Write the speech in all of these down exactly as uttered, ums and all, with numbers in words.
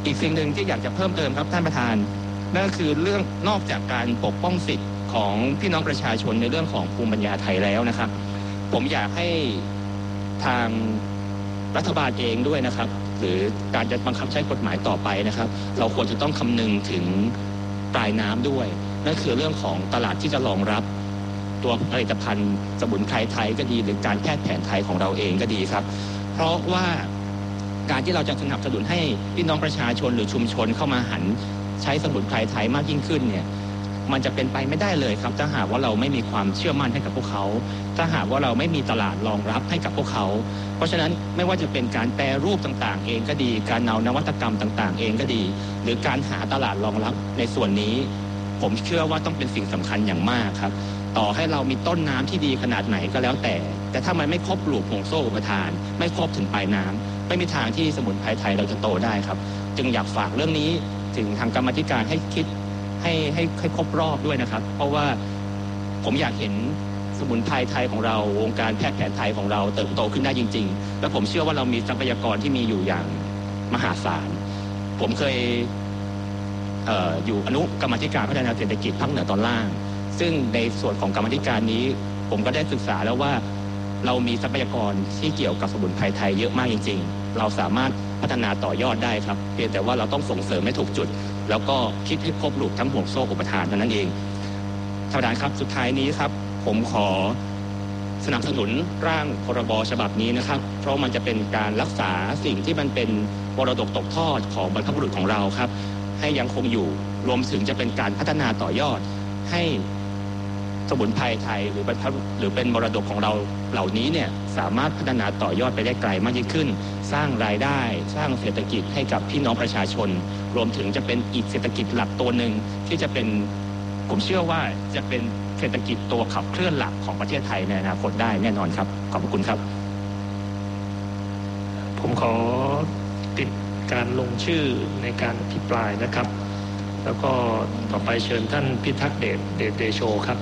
อีกสิ่งหนึ่งที่อยากจะเพิ่มเติมครับท่านประธานนั่นก็คือเรื่องนอกจากการปกป้องสิทธิ์ของพี่น้องประชาชนในเรื่องของภูมิปัญญาไทยแล้วนะครับผมอยากให้ทางรัฐบาลเองด้วยนะครับหรือการจะบังคับใช้กฎหมายต่อไปนะครับเราควรจะต้องคำนึงถึงปลายน้ำด้วยนั่นคือเรื่องของตลาดที่จะรองรับตัวผลิตภัณฑ์สมุนไพรไทยก็ดีหรือการแพทย์แผนไทยของเราเองก็ดีครับเพราะว่าการที่เราจะสนับสนุนให้พี่น้องประชาชนหรือชุมชนเข้ามาหันใช้สมุนไพรไทยมากยิ่งขึ้นเนี่ยมันจะเป็นไปไม่ได้เลยครับถ้าหากว่าเราไม่มีความเชื่อมั่นให้กับพวกเขาถ้าหากว่าเราไม่มีตลาดรองรับให้กับพวกเขาเพราะฉะนั้นไม่ว่าจะเป็นการแปรรูปต่างๆเองก็ดีการเอานวัตกรรมต่างๆเองก็ดีหรือการหาตลาดรองรับในส่วนนี้ผมเชื่อว่าต้องเป็นสิ่งสำคัญอย่างมากครับต่อให้เรามีต้นน้ำที่ดีขนาดไหนก็แล้วแต่แต่ถ้ามันไม่ครบลูกห่วงโซ่อุปทานไม่ครบถึงปลายน้ำไม่มีทางที่สมุนไพรไทยเราจะโตได้ครับจึงอยากฝากเรื่องนี้ถึงทางกรรมาธิการให้คิดให้ให้ให้ครบรอบด้วยนะครับเพราะว่าผมอยากเห็นสมุนไพรไทยของเราวงการแพทย์แผนไทยของเราเติบโตขึ้นได้จริงๆและผมเชื่อว่าเรามีทรัพยากรที่มีอยู่อย่างมหาศาลผมเคยเอ่ออยู่อนุกรรมาธิการพัฒนาเศรษฐกิจภาคเหนือตอนล่างซึ่งในส่วนของกรรมาธิการนี้ผมก็ได้ศึกษาแล้วว่าเรามีทรัพยากรที่เกี่ยวกับสมุนไพรไทยเยอะมากจริงๆเราสามารถพัฒนาต่อยอดได้ครับเพียงแต่ว่าเราต้องส่งเสริมให้ถูกจุดแล้วก็คิดให้ครบลูกทั้งห่วงโซ่อุปทานเท่านั้นเองท่านประธานครับสุดท้ายนี้ครับผมขอสนับสนุนร่างพรบฉบับนี้นะครับเพราะมันจะเป็นการรักษาสิ่งที่มันเป็นมรดกตกทอดของบรรพบุรุษของเราครับให้ยังคงอยู่รวมถึงจะเป็นการพัฒนาต่อยอดให้สมุนไพรไทยหรือบรรพหรือเป็นมรดกของเราเหล่านี้เนี่ยสามารถพัฒนาต่อยอดไปได้ไกลมากยิ่งขึ้นสร้างรายได้สร้างเศรษฐกิจให้กับพี่น้องประชาชนรวมถึงจะเป็นอีกเศรษฐกิจหลักตัวหนึ่งที่จะเป็นผมเชื่อว่าจะเป็นเศรษฐกิจตัวขับเคลื่อนหลักของประเทศไทยในอนาคตได้แน่นอนครับขอบคุณครับผมขอติดการลงชื่อในการอภิปรายนะครับแล้วก็ต่อไปเชิญท่านพิทักษ์เดชเดชเดโชครับ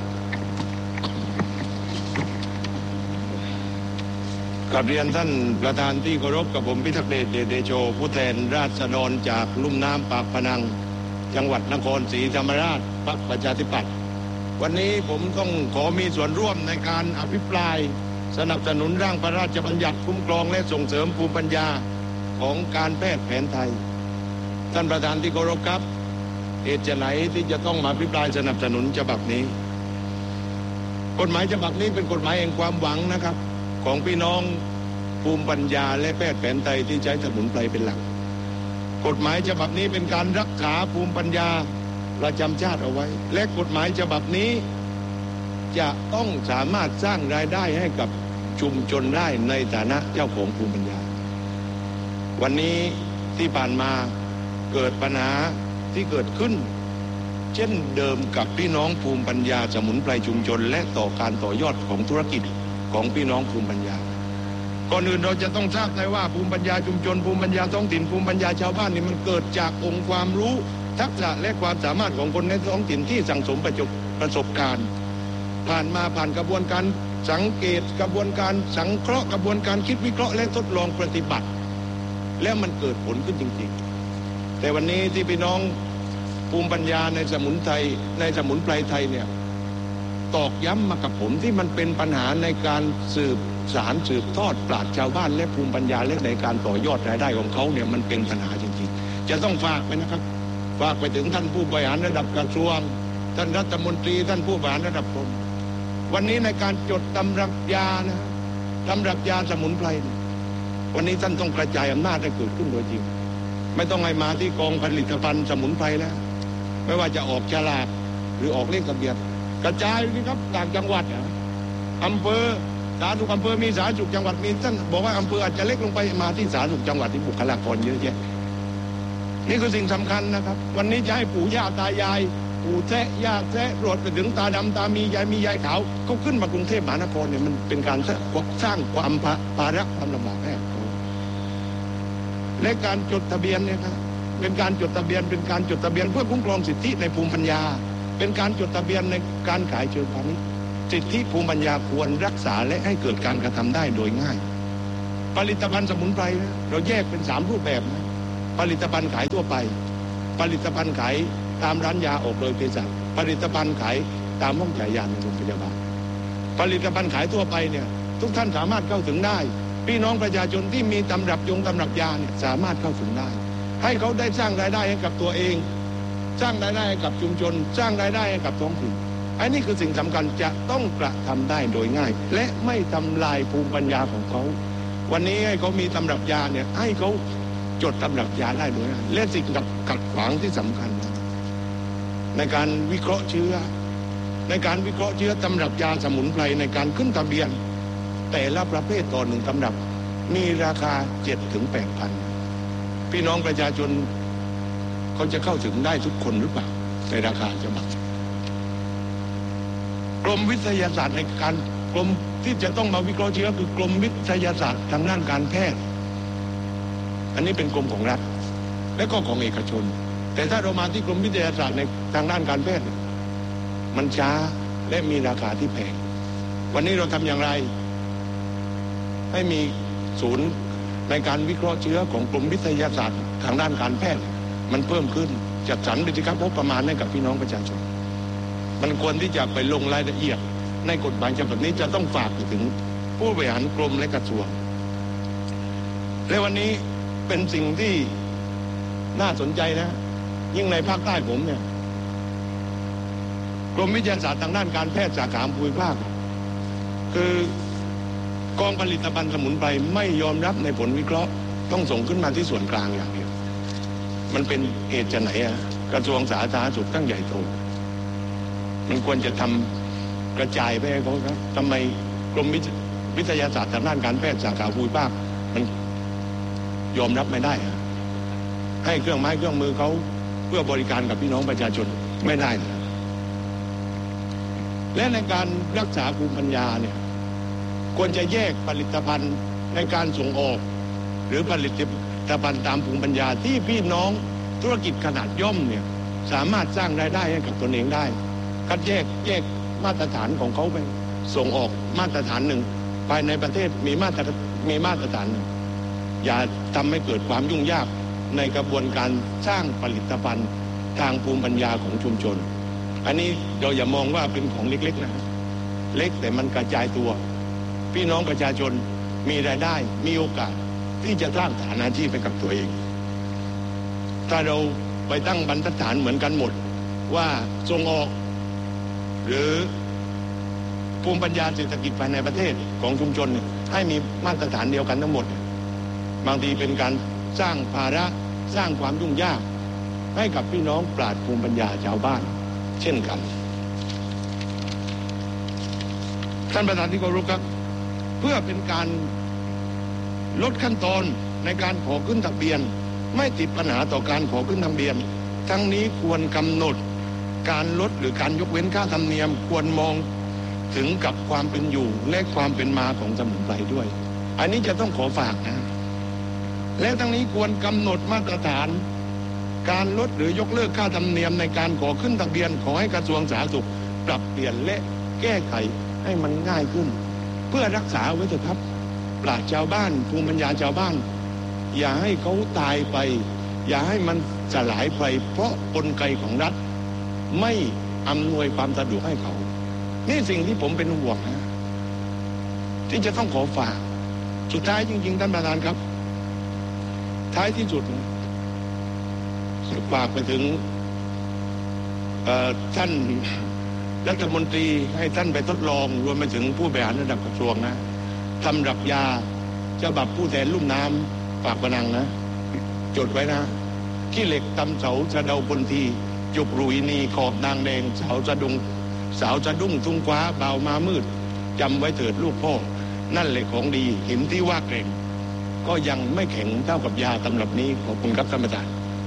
กราบเรียนท่านประธานที่เคารพกับผมพิทักษ์เดชเดชเดโชผู้แทนราษฎรจากลุ่มน้ำปากพนังจังหวัดนครศรีธรรมราชพรรคประชาธิปัตย์วันนี้ผมต้องขอมีส่วนร่วมในการอภิปรายสนับสนุนร่างพระราชบัญญัติคุ้มครองและส่งเสริมภูมิปัญญาของการแพทย์แผนไทยท่านประธานที่เคารพครับเหตุไหนที่จะต้องมาอภิปรายสนับสนุนฉบับนี้กฎหมายฉบับนี้เป็นกฎหมายแห่งความหวังนะครับของพี่น้องภูมิปัญญาและแพทย์แผนไทยที่ใช้สมุนไพรเป็นหลักกฎหมายฉบับนี้เป็นการรักษาภูมิปัญญาประจำชาติเอาไว้และกฎหมายฉบับนี้จะต้องสามารถสร้างรายได้ให้กับชุมชนได้ในฐานะเจ้าของภูมิปัญญาวันนี้ที่ผ่านมาเกิดปัญหาที่เกิดขึ้นเช่นเดิมกับพี่น้องภูมิปัญญาสมุนไพรชุมชนและต่อการต่อยอดของธุรกิจของพี่น้องภูมิปัญญาก่อนอื่นเราจะต้องทราบได้ว่าภูมิปัญญาชุมชนภูมิปัญญาท้องถิ่นภูมิปัญญาชาวบ้านนี่มันเกิดจากองค์ความรู้ทักษะและความสามารถของคนในท้องถิ่นที่สั่งสมประสบการณ์ผ่านมาผ่านกระบวนการสังเกตกระบวนการสังเคราะห์กระบวนการคิดวิเคราะห์และทดลองปฏิบัติแล้วมันเกิดผลขึ้นจริงๆแต่วันนี้ที่พี่น้องภูมิปัญญาในสมุนไพรในสมุนไพรไทยเนี่ยตอกย้ำมากับผมที่มันเป็นปัญหาในการสืบสารสืบทอดปราชญ์ชาวบ้านและภูมิปัญญาและในการต่อยอดรายได้ของเขาเนี่ยมันเป็นปัญหาจริงๆจะต้องฝากไปนะครับฝากไปถึงท่านผู้บริหารระดับกระทรวงท่านรัฐมนตรีท่านผู้บริหารระดับกรมวันนี้ในการจดตำรับยานะตำรับยาสมุนไพรวันนี้ท่านต้องกระจายอำนาจให้เกิดขึ้นโดยจริงไม่ต้องให้มาที่กองผลิตภัณฑ์สมุนไพรแล้วไม่ว่าจะออกฉลากหรือออกเลขทะเบียนกระจายนี่ครับต่างจังหวัดอำเภอสาธารณสุขอำเภอมีสาธารณสุขจังหวัดมีท่านบอกว่าอำเภออาจจะเล็กลงไปมาที่สาธารณสุขจังหวัดที่บุคลากรเยอะแยะนี่คือสิ่งสำคัญนะครับวันนี้จะให้ปู่ย่าตายายปู่แท้ย่าแท้รวดไปถึงตาดำตามียายมียายขาวเขาขึ้นมากรุงเทพมหานครเนี่ยมันเป็นการสร้างความภาระความลำบากให้เขาและการจดทะเบียนเนี่ยครับเป็นการจดทะเบียนเป็นการจดทะเบียนเพื่อคุ้มครองสิทธิในภูมิปัญญาเป็นการจดทะเบียนในการขายเชิงพาณิชย์สิทธิภูมิปัญญาควรรักษาและให้เกิดการกระทำได้โดยง่ายผลิตภัณฑ์สมุนไพรเราแยกเป็นสามรูปแบบนะผผลิตภัณฑ์ขายทั่วไปผลิตภัณฑ์ขายตามร้านยาออกโดยเภสัชผลิตภัณฑ์ขายตามห้องจ่ายยาในโรงพยาบาลผลิตภัณฑ์ขายทั่วไปเนี่ยทุกท่านสามารถเข้าถึงได้พี่น้องประชาชนที่มีตำรับยงตำรับยาเนี่ยสามารถเข้าถึงได้ให้เขาได้สร้างรายได้ให้กับตัวเองสร้างรายได้ให้กับชุมชนสร้างรายได้ให้กับท้องถิ่นอันนี้คือสิ่งสำคัญจะต้องกระทำได้โดยง่ายและไม่ทำลายภูมิปัญญาของเขาวันนี้ให้เขามีตำรับยาเนี่ยให้เขาจดตำรับยาได้โดยง่ายและสิ่งขัดขวางที่สำคัญในการวิเคราะห์เชื้อในการวิเคราะห์เชื้อตำรับยาสมุนไพรในการขึ้นทะเบียนแต่ละประเภทต่อหนึ่งตำรับมีราคา เจ็ดถึงแปดพัน พี่น้องประชาชนเขาจะเข้าถึงได้ทุกคนหรือเปล่าในราคาฉบับกรมวิทยาศาสตร์ในการกรมที่จะต้องมาวิเคราะห์เชื้อคือกรมวิทยาศาสตร์ทางด้านการแพทย์อันนี้เป็นกรมของรัฐและก็ของเอกชนแต่ถ้าเรามาที่กรมวิทยาศาสตร์ในทางด้านการแพทย์มันช้าและมีราคาที่แพงวันนี้เราทำอย่างไรให้มีศูนย์ในการวิเคราะห์เชื้อของกรมวิทยาศาสตร์ทางด้านการแพทย์มันเพิ่มขึ้นจัดสรรไปสิครับงบประมาณให้กับพี่น้องประชาชนมันควรที่จะไปลงรายละเอียดในกฎหมายฉบับนี้จะต้องฝากไปถึงผู้บริหารกรมและกระทรวงและวันนี้เป็นสิ่งที่น่าสนใจนะยิ่งในภาคใต้ผมเนี่ยกรมวิทยาศาสตร์ทางด้านการแพทย์สาขาภูมิภาคคือกองผลิตภัณฑ์สมุนไพรไม่ยอมรับในผลวิเคราะห์ต้องส่งขึ้นมาที่ส่วนกลางอย่างเดียวมันเป็นเหตุจะไหนอะกระทรวงสาธารณสุขตั้งใหญ่โตมันควรจะทำกระจายไปให้เขาครับทำไมกรมวิทยาศาสตร์ทางด้านการแพทย์สาขาภูมิภาคมันยอมรับไม่ได้อะให้เครื่องไม้เครื่องมือเขาเพื่อบริการกับพี่น้องประชาชนไม่ได้นะและในการรักษาภูมิปัญญาเนี่ยควรจะแยกผลิตภัณฑ์ในการส่งออกหรือผลิตภัณฑ์ตามภูมิปัญญาที่พี่น้องธุรกิจขนาดย่อมเนี่ยสามารถสร้างรายได้ให้กับตนเองได้คัดแยกแยกมาตรฐานของเขาไปส่งออกมาตรฐานหนึ่งภายในประเทศมีมาตรมีมาตรฐานหนึ่งอย่าทำให้เกิดความยุ่งยากในกระบวนการสร้างผลิตภัณฑ์ทางภูมิปัญญาของชุมชนอันนี้เราอย่ามองว่าเป็นของเล็กๆนะเล็กแต่มันกระจายตัวพี่น้องประชาชนมีรายได้มีโอกาสที่จะสร้างฐานะอาชีพให้กับตัวเองถ้าเราไปตั้งบรรทัดฐานเหมือนกันหมดว่าส่งออกหรือภูมิปัญญาเศรษฐกิจภายในประเทศของชุมชนให้มีมาตรฐานเดียวกันทั้งหมดบางทีเป็นการสร้างภาระสร้างความยุ่งยากให้กับพี่น้องปราชญ์ภูมิปัญญาชาวบ้านเช่นกันท่านประธานที่เคารพครับเพื่อเป็นการลดขั้นตอนในการขอขึ้นทะเบียนไม่ติดปัญหาต่อการขอขึ้นทะเบียนทั้งนี้ควรกำหนดการลดหรือการยกเว้นค่าธรรมเนียมควรมองถึงกับความเป็นอยู่และความเป็นมาของสมุนไพรด้วยอันนี้จะต้องขอฝากนะและทั้งนี้ควรกำหนดมาตรฐานการลดหรือยกเลิกค่าธรรมเนียมในการขอขึ้นทะเบียนขอให้กระทรวงสาธารณสุขปรับเปลี่ยนและแก้ไขให้มันง่ายขึ้นเพื่อรักษาไว้เถอะครับปราชญ์ชาวบ้านภูมิปัญญาชาวบ้านอย่าให้เขาตายไปอย่าให้มันสลายไปเพราะกลไกของรัฐไม่อำนวยความสะดวกให้เขานี่สิ่งที่ผมเป็นห่วงนะที่จะต้องขอฝากสุดท้ายจริงๆท่านประธานครับท้ายที่สุดฝากไปถึงท่านรัฐมนตรีให้ท่านไปทดลองรวมไปถึงผู้บริหารระดับกระทรวงนะทำรับยาฉบับผู้แทนลุ่มน้ำปากพนังนะจดไว้นะขี้เหล็กตำเสาสะเดาพลทีจุกรุยนีขอบนางแดงสาวสะดุงสาวสะดุ้งทุ่งคว้าเบามามืดจำไว้เถิดลูกพ่อนั่นแหละของดีหินที่ว่าแกร่งก็ยังไม่แข็งเท่ากับยาตำรับนี้ขอบคุณครับท่านประธาน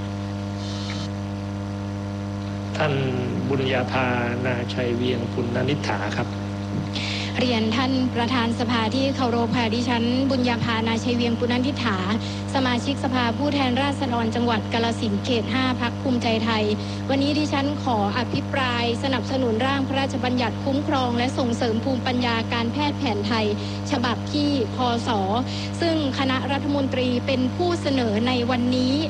ท่านบุญญาภานาชัยเวียงปุณณนิษฐาครับเรียนท่านประธานสภาที่เคารพค่ะดิฉันบุญญาภานาชัยเวียงปุณณนิษฐาสมาชิกสภาผู้แทนราษฎรจังหวัดกาฬสินธุ์เขตห้าพรรคภูมิใจไทยวันนี้ดิฉันขออภิปรายสนับสนุนร่างพระราชบัญญัติคุ้มครองและส่งเสริมภูมิปัญญาการแพทย์แผนไทยฉบับที่พศซึ่งคณะรัฐมนตรีเป็นผู้เสนอในวันนี้พ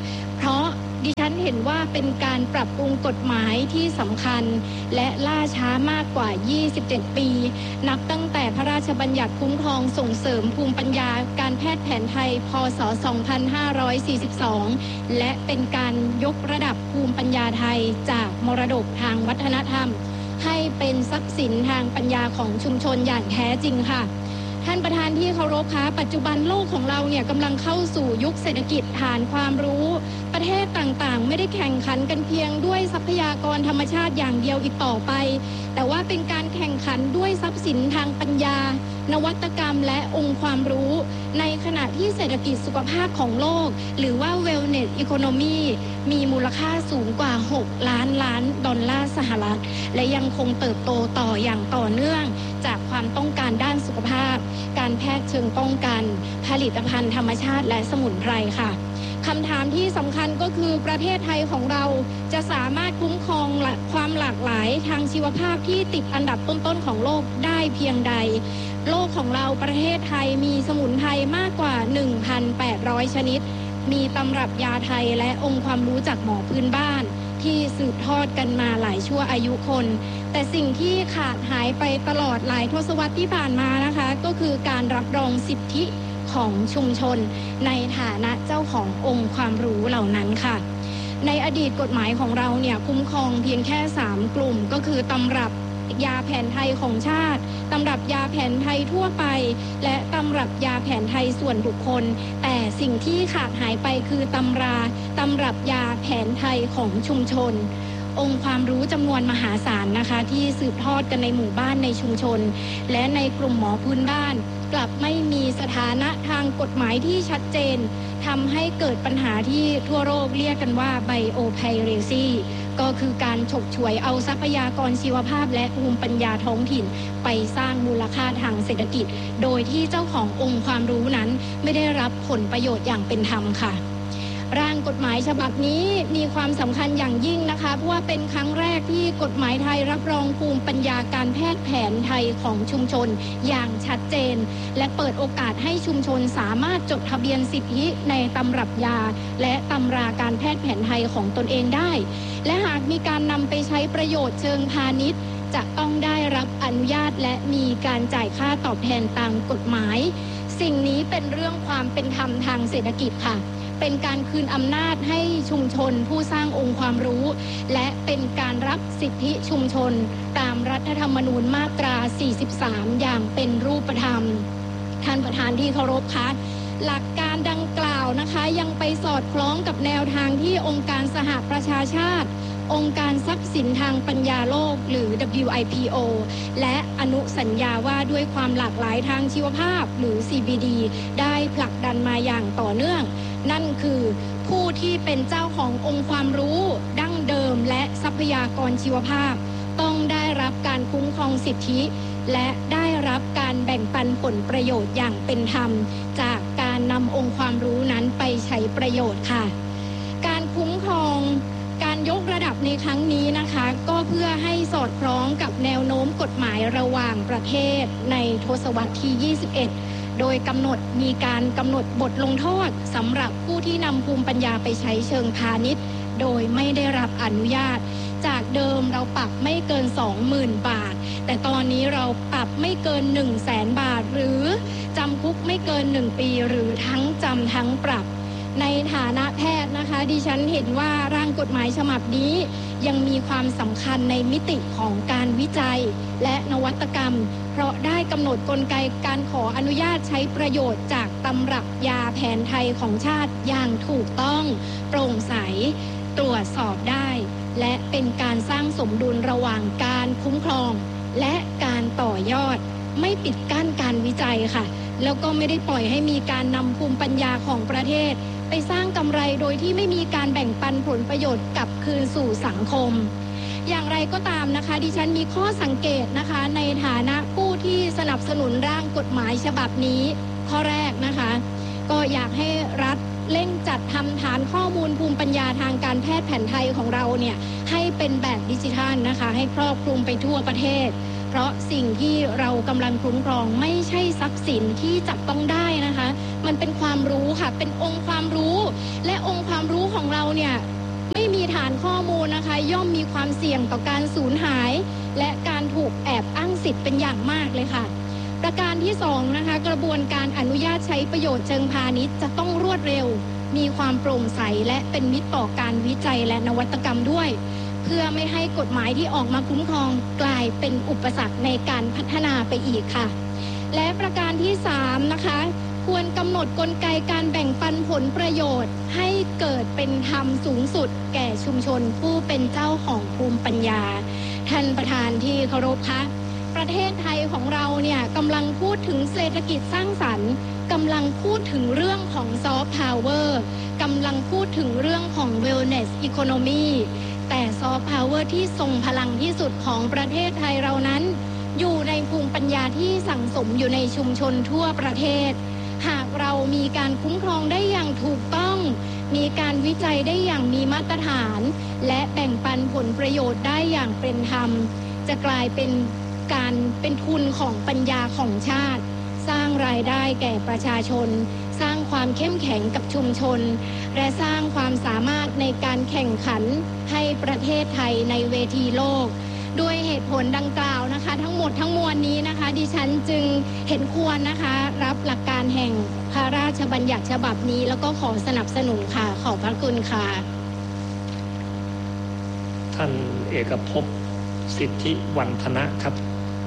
เพราะดิฉันเห็นว่าเป็นการปรับปรุงกฎหมายที่สำคัญและล่าช้ามากกว่ายี่สิบเจ็ดปีนับตั้งแต่พระราชบัญญัติคุ้มครองส่งเสริมภูมิปัญญาการแพทย์แผนไทยพ.ศ. สองพันห้าร้อยสี่สิบสองและเป็นการยกระดับภูมิปัญญาไทยจากมรดกทางวัฒนธรรมให้เป็นทรัพย์สินทางปัญญาของชุมชนอย่างแท้จริงค่ะท่านประธานที่เคารพคะปัจจุบันโลกของเราเนี่ยกำลังเข้าสู่ยุคเศรษฐกิจฐานความรู้ประเทศต่างๆไม่ได้แข่งขันกันเพียงด้วยทรัพยากรธรรมชาติอย่างเดียวอีกต่อไปแต่ว่าเป็นการแข่งขันด้วยทรัพย์สินทางปัญญานวัตกรรมและองค์ความรู้ในขณะที่เศรษฐกิจสุขภาพของโลกหรือว่า Wellness Economy มีมูลค่าสูงกว่าหกล้านล้านดอลลาร์สหรัฐและยังคงเติบโตต่ออย่างต่อเนื่องจากความต้องการด้านสุขภาพการแพทย์เชิงป้องกันผลิตภัณฑ์ธรรมชาติและสมุนไพรค่ะคำถามที่สำคัญก็คือประเทศไทยของเราจะสามารถคุ้มครองความหลากหลายทางชีวภาพที่ติดอันดับต้นๆของโลกได้เพียงใดโลกของเราประเทศไทยมีสมุนไพรมากกว่า หนึ่งพันแปดร้อย ชนิดมีตำรับยาไทยและองค์ความรู้จากหมอพื้นบ้านที่สืบทอดกันมาหลายชั่วอายุคนแต่สิ่งที่ขาดหายไปตลอดหลายทศวรรษที่ผ่านมานะคะก็คือการรับรองสิทธิของชุมชนในฐานะเจ้าขององค์ความรู้เหล่านั้นค่ะในอดีตกฎหมายของเราเนี่ยคุ้มครองเพียงแค่สามกลุ่มก็คือตำรับยาแผนไทยของชาติตำรับยาแผนไทยทั่วไปและตำรับยาแผนไทยส่วนบุคคลแต่สิ่งที่ขาดหายไปคือตำราตำรับยาแผนไทยของชุมชนองค์ความรู้จำนวนมหาศาลนะคะที่สืบทอดกันในหมู่บ้านในชุมชนและในกลุ่มหมอพื้นบ้านกลับไม่มีสถานะทางกฎหมายที่ชัดเจนทำให้เกิดปัญหาที่ทั่วโลกเรียกกันว่าไบโอไพเรซีก็คือการฉกฉวยเอาทรัพยากรชีวภาพและภูมิปัญญาท้องถิ่นไปสร้างมูลค่าทางเศรษฐกิจโดยที่เจ้าขององค์ความรู้นั้นไม่ได้รับผลประโยชน์อย่างเป็นธรรมค่ะร่างกฎหมายฉบับนี้มีความสำคัญอย่างยิ่งนะคะเพราะว่าเป็นครั้งแรกที่กฎหมายไทยรับรองภูมิปัญญาการแพทย์แผนไทยของชุมชนอย่างชัดเจนและเปิดโอกาสให้ชุมชนสามารถจดทะเบียนสิทธิในตำรับยาและตำราการแพทย์แผนไทยของตนเองได้และหากมีการนำไปใช้ประโยชน์เชิงพาณิชย์จะต้องได้รับอนุญาตและมีการจ่ายค่าตอบแทนตามกฎหมายสิ่งนี้เป็นเรื่องความเป็นธรรมทางเศรษฐกิจค่ะเป็นการคืนอำนาจให้ชุมชนผู้สร้างองค์ความรู้และเป็นการรับสิทธิชุมชนตามรัฐธรรมนูญมาตราสี่สิบสามอย่างเป็นรูปธรรมท่านประธานที่เคารพคะหลักการดังกล่าวนะคะยังไปสอดคล้องกับแนวทางที่องค์การสหประชาชาติองค์การทรัพย์สินทางปัญญาโลกหรือ ดับเบิลยู ไอ พี โอ และอนุสัญญาว่าด้วยความหลากหลายทางชีวภาพหรือ ซี บี ดี ได้ผลักดันมาอย่างต่อเนื่องนั่นคือผู้ที่เป็นเจ้าขององค์ความรู้ดั้งเดิมและทรัพยากรชีวภาพต้องได้รับการคุ้มครองสิทธิและได้รับการแบ่งปันผลประโยชน์อย่างเป็นธรรมจากการนำองค์ความรู้นั้นไปใช้ประโยชน์ค่ะการคุ้มครองการยกระดับในครั้งนี้นะคะก็เพื่อให้สอดคล้องกับแนวโน้มกฎหมายระหว่างประเทศในทศวรรษที่ยี่สิบเอ็ดโดยกำหนดมีการกำหนดบทลงโทษสำหรับผู้ที่นำภูมิปัญญาไปใช้เชิงพาณิชย์โดยไม่ได้รับอนุญาตจากเดิมเราปรับไม่เกิน สองหมื่น บาทแต่ตอนนี้เราปรับไม่เกิน หนึ่งแสน บาทหรือจำคุกไม่เกินหนึ่งปีหรือทั้งจำทั้งปรับในฐานะแพทย์นะคะดิฉันเห็นว่าร่างกฎหมายฉบับนี้ยังมีความสำคัญในมิติของการวิจัยและนวัตกรรมเพราะได้กำหนดกลไกการขออนุญาตใช้ประโยชน์จากตำรับยาแผนไทยของชาติอย่างถูกต้องโปร่งใสตรวจสอบได้และเป็นการสร้างสมดุลระหว่างการคุ้มครองและการต่อยอดไม่ปิดกั้นการวิจัยค่ะแล้วก็ไม่ได้ปล่อยให้มีการนำภูมิปัญญาของประเทศไปสร้างกำไรโดยที่ไม่มีการแบ่งปันผลประโยชน์กลับคืนสู่สังคมอย่างไรก็ตามนะคะดิฉันมีข้อสังเกตนะคะในฐานะผู้ที่สนับสนุนร่างกฎหมายฉบับนี้ข้อแรกนะคะก็อยากให้รัฐเร่งจัดทำฐานข้อมูลภูมิปัญญาทางการแพทย์แผนไทยของเราเนี่ยให้เป็นแบบดิจิทัลนะคะให้ครอบคลุมไปทั่วประเทศเพราะสิ่งที่เรากำลังคุ้มครองไม่ใช่ทรัพย์สินที่จับต้องได้นะคะมันเป็นความรู้ค่ะเป็นองค์ความรู้และองค์ความรู้ของเราเนี่ยไม่มีฐานข้อมูลนะคะย่อมมีความเสี่ยงต่อการสูญหายและการถูกแอบอ้างสิทธิ์เป็นอย่างมากเลยค่ะประการที่สองนะคะกระบวนการอนุญาตใช้ประโยชน์เชิงพาณิชย์จะต้องรวดเร็วมีความโปร่งใสและเป็นมิตรต่อการวิจัยและนวัตกรรมด้วยเพื่อไม่ให้กฎหมายที่ออกมาคุ้มครองกลายเป็นอุปสรรคในการพัฒนาไปอีกค่ะและประการที่สามนะคะควรกำหนดกลไกการแบ่งปันผลประโยชน์ให้เกิดเป็นธรรมสูงสุดแก่ชุมชนผู้เป็นเจ้าของภูมิปัญญาท่านประธานที่เคารพคะประเทศไทยของเราเนี่ยกำลังพูดถึงเศรษฐกิจสร้างสรรค์กำลังพูดถึงเรื่องของซอฟต์พาวเวอร์กำลังพูดถึงเรื่องของ wellness economy แต่ซอฟต์พาวเวอร์ที่ทรงพลังที่สุดของประเทศไทยเรานั้นอยู่ในภูมิปัญญาที่สั่งสมอยู่ในชุมชนทั่วประเทศหากเรามีการคุ้มครองได้อย่างถูกต้องมีการวิจัยได้อย่างมีมาตรฐานและแบ่งปันผลประโยชน์ได้อย่างเป็นธรรมจะกลายเป็นการเป็นทุนของปัญญาของชาติสร้างรายได้แก่ประชาชนสร้างความเข้มแข็งกับชุมชนและสร้างความสามารถในการแข่งขันให้ประเทศไทยในเวทีโลกด้วยเหตุผลดังกล่าวนะคะทั้งหมดทั้งมวลนี้นะคะดิฉันจึงเห็นควรนะคะรับหลักการแห่งพระราชบัญญัติฉบับนี้แล้วก็ขอสนับสนุนค่ะขอบพระคุณค่ะท่านเอกภพสิทธิวันธนะครับ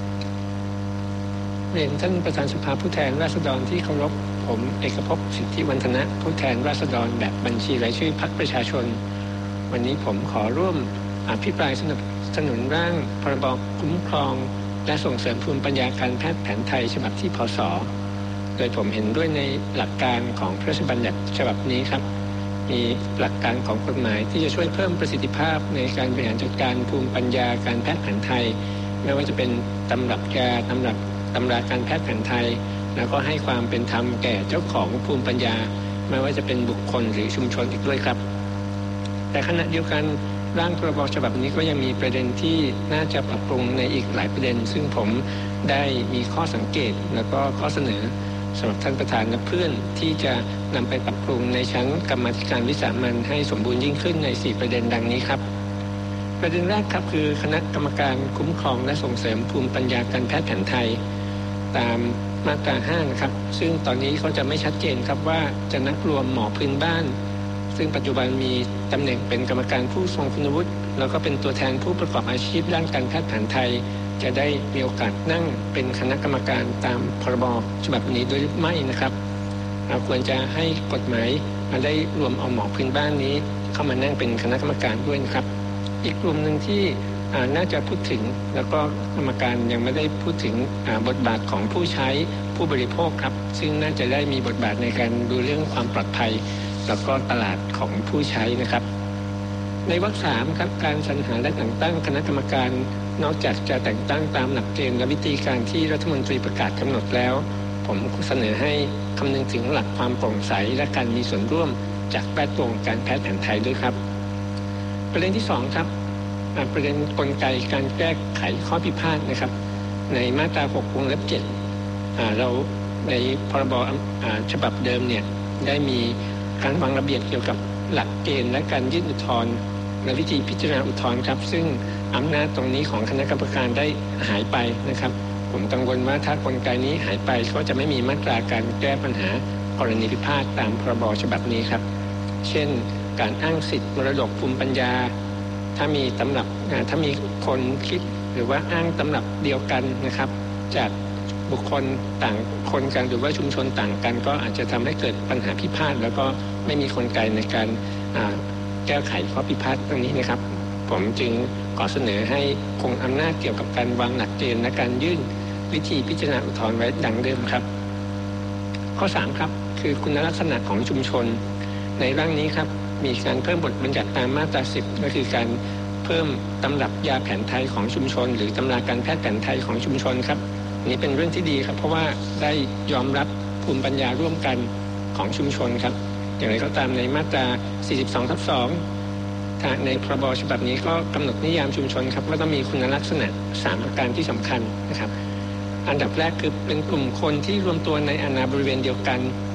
เรียนท่านประธานสภาผู้แทนราษฎรที่เคารพผมเอกภพสิทธิวันธนะผู้แทนราษฎรแบบบัญชีรายชื่อพรรคประชาชนวันนี้ผมขอร่วมอภิปรายสนับสนุนร่างพรบคุ้มครองและส่งเสริมภูมิปัญญาการแพทย์แผนไทยฉบับที่พศโดยผมเห็นด้วยในหลักการของพระราชบัญญัติฉบับนี้ครับมีหลักการของกฎหมายที่จะช่วยเพิ่มประสิทธิภาพในการบริหารจัดการภูมิปัญญาการแพทย์แผนไทยไม่ว่าจะเป็นตำรับยาตำรับตำราการแพทย์แผนไทยแล้วก็ให้ความเป็นธรรมแก่เจ้าของภูมิปัญญาไม่ว่าจะเป็นบุคคลหรือชุมชนอีกด้วยครับแต่ขณะเดียวกันร่างพรบฉบับนี้ก็ยังมีประเด็นที่น่าจะปรับปรุงในอีกหลายประเด็นซึ่งผมได้มีข้อสังเกตแล้วก็ข้อเสนอสำหรับท่านประธานและเพื่อนที่จะนำไปปรับปรุงในชั้นกรรมาธิการวิสามัญให้สมบูรณ์ยิ่งขึ้นในสี่ประเด็นดังนี้ครับประเด็นแรกครับคือคณะกรรมการคุ้มครองและส่งเสริมภูมิปัญญาการแพทย์แผนไทยตามมาตราห้านะครับซึ่งตอนนี้เขาจะไม่ชัดเจนครับว่าจะนับรวมหมอพื้นบ้านซึ่งปัจจุบันมีตำแหน่งเป็นกรรมการผู้ทรงคุณวุฒิแล้วก็เป็นตัวแทนผู้ประกอบอาชีพด้านการแพทย์แผนไทยจะได้มีโอกาสนั่งเป็นคณะกรรมการตามพรบฉบับนี้ด้วยหรือไม่นะครับเราควรจะให้กฎหมายมาได้รวมเอาหมอพื้นบ้านนี้เข้ามานั่งเป็นคณะกรรมการด้วยนะครับอีกกลุ่มหนึ่งที่น่าจะพูดถึงแล้วก็กรรมการยังไม่ได้พูดถึงบทบาทของผู้ใช้ผู้บริโภคครับซึ่งน่าจะได้มีบทบาทในการดูเรื่องความปลอดภัยแล้วก็ตลาดของผู้ใช้นะครับในวรรคสามครับการสรรหาและแต่งตั้งคณะกรรมการนอกจากจะแต่งตั้งตามหลักเกณฑ์และวิธีการที่รัฐมนตรีประกาศกำหนดแล้วผมเสนอให้คำนึงถึงหลักความโปร่งใสและการมีส่วนร่วมจากแวดวงการแพทย์แผนไทยด้วยครับประเด็นที่สองครับประเด็นกลไกการแก้ไขข้อพิพาทนะครับในมาตราหกวงเล็บเจ็ดเราในพรบฉบับเดิมเนี่ยได้มีการวางระเบียบเกี่ยวกับหลักเกณฑ์และการยื่นอุทธรณ์และวิธีพิจารณาอุทธรณ์ครับซึ่งอำนาจตรงนี้ของคณะกรรมการได้หายไปนะครับผมกังวลว่าถ้ากลไกนี้หายไปก็จะไม่มีมาตราการแก้ปัญหากรณีพิพาทตามพรบฉบับนี้ครับเช่นการอ้างสิทธิมรดกภูมิปัญญาถ้ามีตำรับถ้ามีคนคิดหรือว่าอ้างตำรับเดียวกันนะครับจากบุคคลต่างคนกันหรือว่าชุมชนต่างกันก็อาจจะทำให้เกิดปัญหาพิพาทแล้วก็ไม่มีกลไกในการแก้ไขข้อพิพาทตรงนี้นะครับผมจึงขอเสนอให้คงอำนาจเกี่ยวกับการวางหลักเกณฑ์และการยื่นวิธีพิจารณาอุทธรณ์ไว้ดังเดิมครับข้อสามครับคือคุณลักษณะของชุมชนในร่างนี้ครับมีการเพิ่มบทบัญญัติตามมาตราสิบก็คือการเพิ่มตำรับยาแผนไทยของชุมชนหรือตำราการแพทย์แผนไทยของชุมชนครับนี้เป็นเรื่องที่ดีครับเพราะว่าได้ยอมรับภูมิปัญญาร่วมกันของชุมชนครับอย่างไรก็ตามในมาตราสี่สิบสองทับสองในพรบฉบับนี้ก็กำหนดนิยามชุมชนครับว่าต้องมีคุณลักษณะสามประการที่สำคัญนะครับอันดับแรกคือเป็นกลุ่มคนที่รวมตัวในอาณาบริเวณเดียวกัน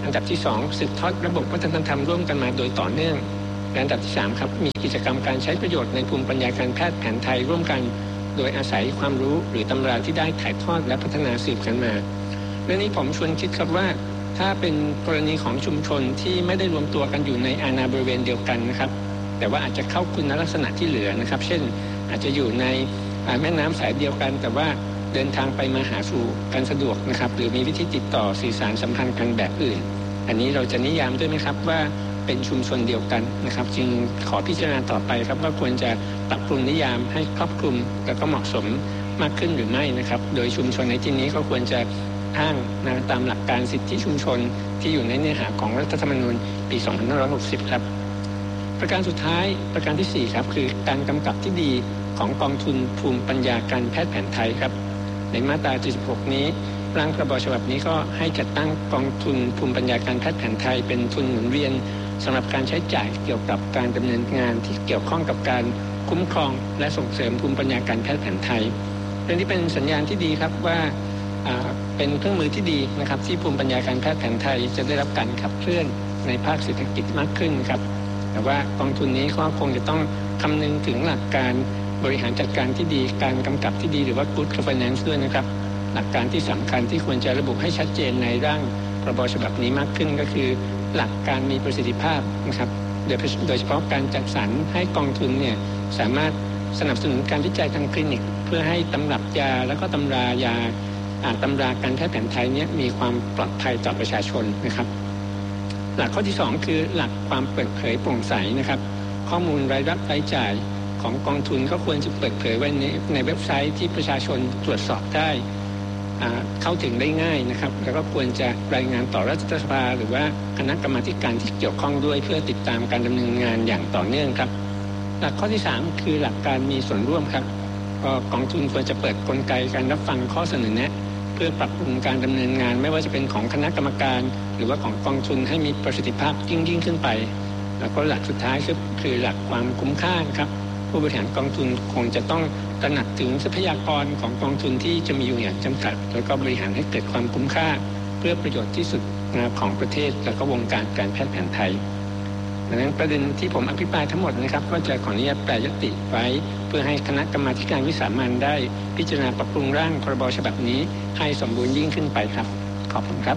อันดับที่สองสืบทอดระบบวัฒนธรรมร่วมกันมาโดยต่อเนื่องและอันดับที่สามครับมีกิจกรรมการใช้ประโยชน์ในภูมิปัญญาการแพทย์แผนไทยร่วมกันโดยอาศัยความรู้หรือตำราที่ได้ถ่ายทอดและพัฒนาสืบกันมาเรื่องนี้ผมชวนคิดครับว่าถ้าเป็นกรณีของชุมชนที่ไม่ได้รวมตัวกันอยู่ในอาณาบริเวณเดียวกันนะครับแต่ว่าอาจจะเข้าคุณลักษณะที่เหลือนะครับเช่นอาจจะอยู่ในแม่น้ำสายเดียวกันแต่ว่าเดินทางไปมาหาสู่กันสะดวกนะครับหรือมีวิธีติดต่อสื่อสารสัมพันธ์กันแบบอื่นอันนี้เราจะนิยามด้วยไหมครับว่าเป็นชุมชนเดียวกันนะครับจึงขอพิจารณาต่อไปครับว่าควรจะปรับปรุงนิยามให้ครอบคลุมและก็เหมาะสมมากขึ้นหรือไม่นะครับโดยชุมชนในที่นี้ก็ควรจะอ้างนะตามหลักการสิทธิชุมชนที่อยู่ในเนื้อหาของรัฐธรรมนูญปีสองพันห้าร้อยหกสิบครับประการสุดท้ายประการที่สี่ครับคือการกำกับที่ดีของกองทุนภูมิปัญญาการแพทย์แผนไทยครับในมาตราเจ็ดสิบหกนี้ร่างพรบฉบับนี้ก็ให้จัดตั้งกองทุนภูมิปัญญาการแพทย์แผนไทยเป็นทุนหมุนเวียนสำหรับการใช้จ่ายเกี่ยวกับการดำเนินงานที่เกี่ยวข้องกับการคุ้มครองและส่งเสริมภูมิปัญญาการแพทย์แผนไทยเรื่องนี้เป็นสัญญาณที่ดีครับว่าเป็นเครื่องมือที่ดีนะครับที่ภูมิปัญญาการแพทย์แผนไทยจะได้รับการขับเคลื่อนในภาคเศรษฐกิจมากขึ้นครับแต่ว่ากองทุนนี้ก็คงจะต้องคำนึงถึงหลักการบริหารจัดการที่ดีการกำกับที่ดีหรือว่า Good Governance ด้วยนะครับหลักการที่สำคัญที่ควรจะระบุให้ชัดเจนในร่างพรบฉบับนี้มากขึ้นก็คือหลักการมีประสิทธิภาพนะครับโดยโดยเฉพาะการจัดสรรให้กองทุนเนี่ยสามารถสนับสนุนการวิจัยทางคลินิกเพื่อให้ตำรับยาแล้วก็ตำรายาตำราการแพทย์แผนไทยเนี่ยมีความปลอดภัยต่อประชาชนนะครับหลักข้อที่สองคือหลักความเปิดเผยโปร่งใสนะครับข้อมูลรายรับรายจ่ายของกองทุนก็ควรจะเปิดเผยไว้ในในเว็บไซต์ที่ประชาชนตรวจสอบได้เข้าถึงได้ง่ายนะครับแล้วก็ควรจะรายงานต่อรัฐสภาหรือว่าคณะกรรมาการที่เกี่ยวข้องด้วยเพื่อติดตามการดำเนินงานอย่างต่อเนื่องครับหลักข้อที่สามคือหลักการมีส่วนร่วมครับกองทุนควรจะเปิดกลไกการรับฟังข้อเสนอแนะเพื่อปรับปรุงการดำเนินงานไม่ว่าจะเป็นของคณะกรรมการหรือว่าของกองทุนให้มีประสิทธิภาพยิ่งยิ่งขึ้นไปแล้วก็หลักสุดท้ายคือคือหลักความคุ้มค่าครับผู้บริหารกองทุนคงจะต้องตระหนักถึงทรัพยากรของกองทุนที่จะมีอยู่อย่างจำกัดแล้วก็บริหารให้เกิดความคุ้มค่าเพื่อประโยชน์ที่สุดของประเทศแล้วก็วงการการแพทย์แผนไทยดังนั้นประเด็นที่ผมอภิปรายทั้งหมดนะครับก็จะขออนุญาตแปรยติไว้เพื่อให้คณะกรรมาการวิสามัญได้พิจารณาปรับปรุงร่างพรบฉบับนี้ให้สมบูรณ์ยิ่งขึ้นไปครับขอบคุณครับ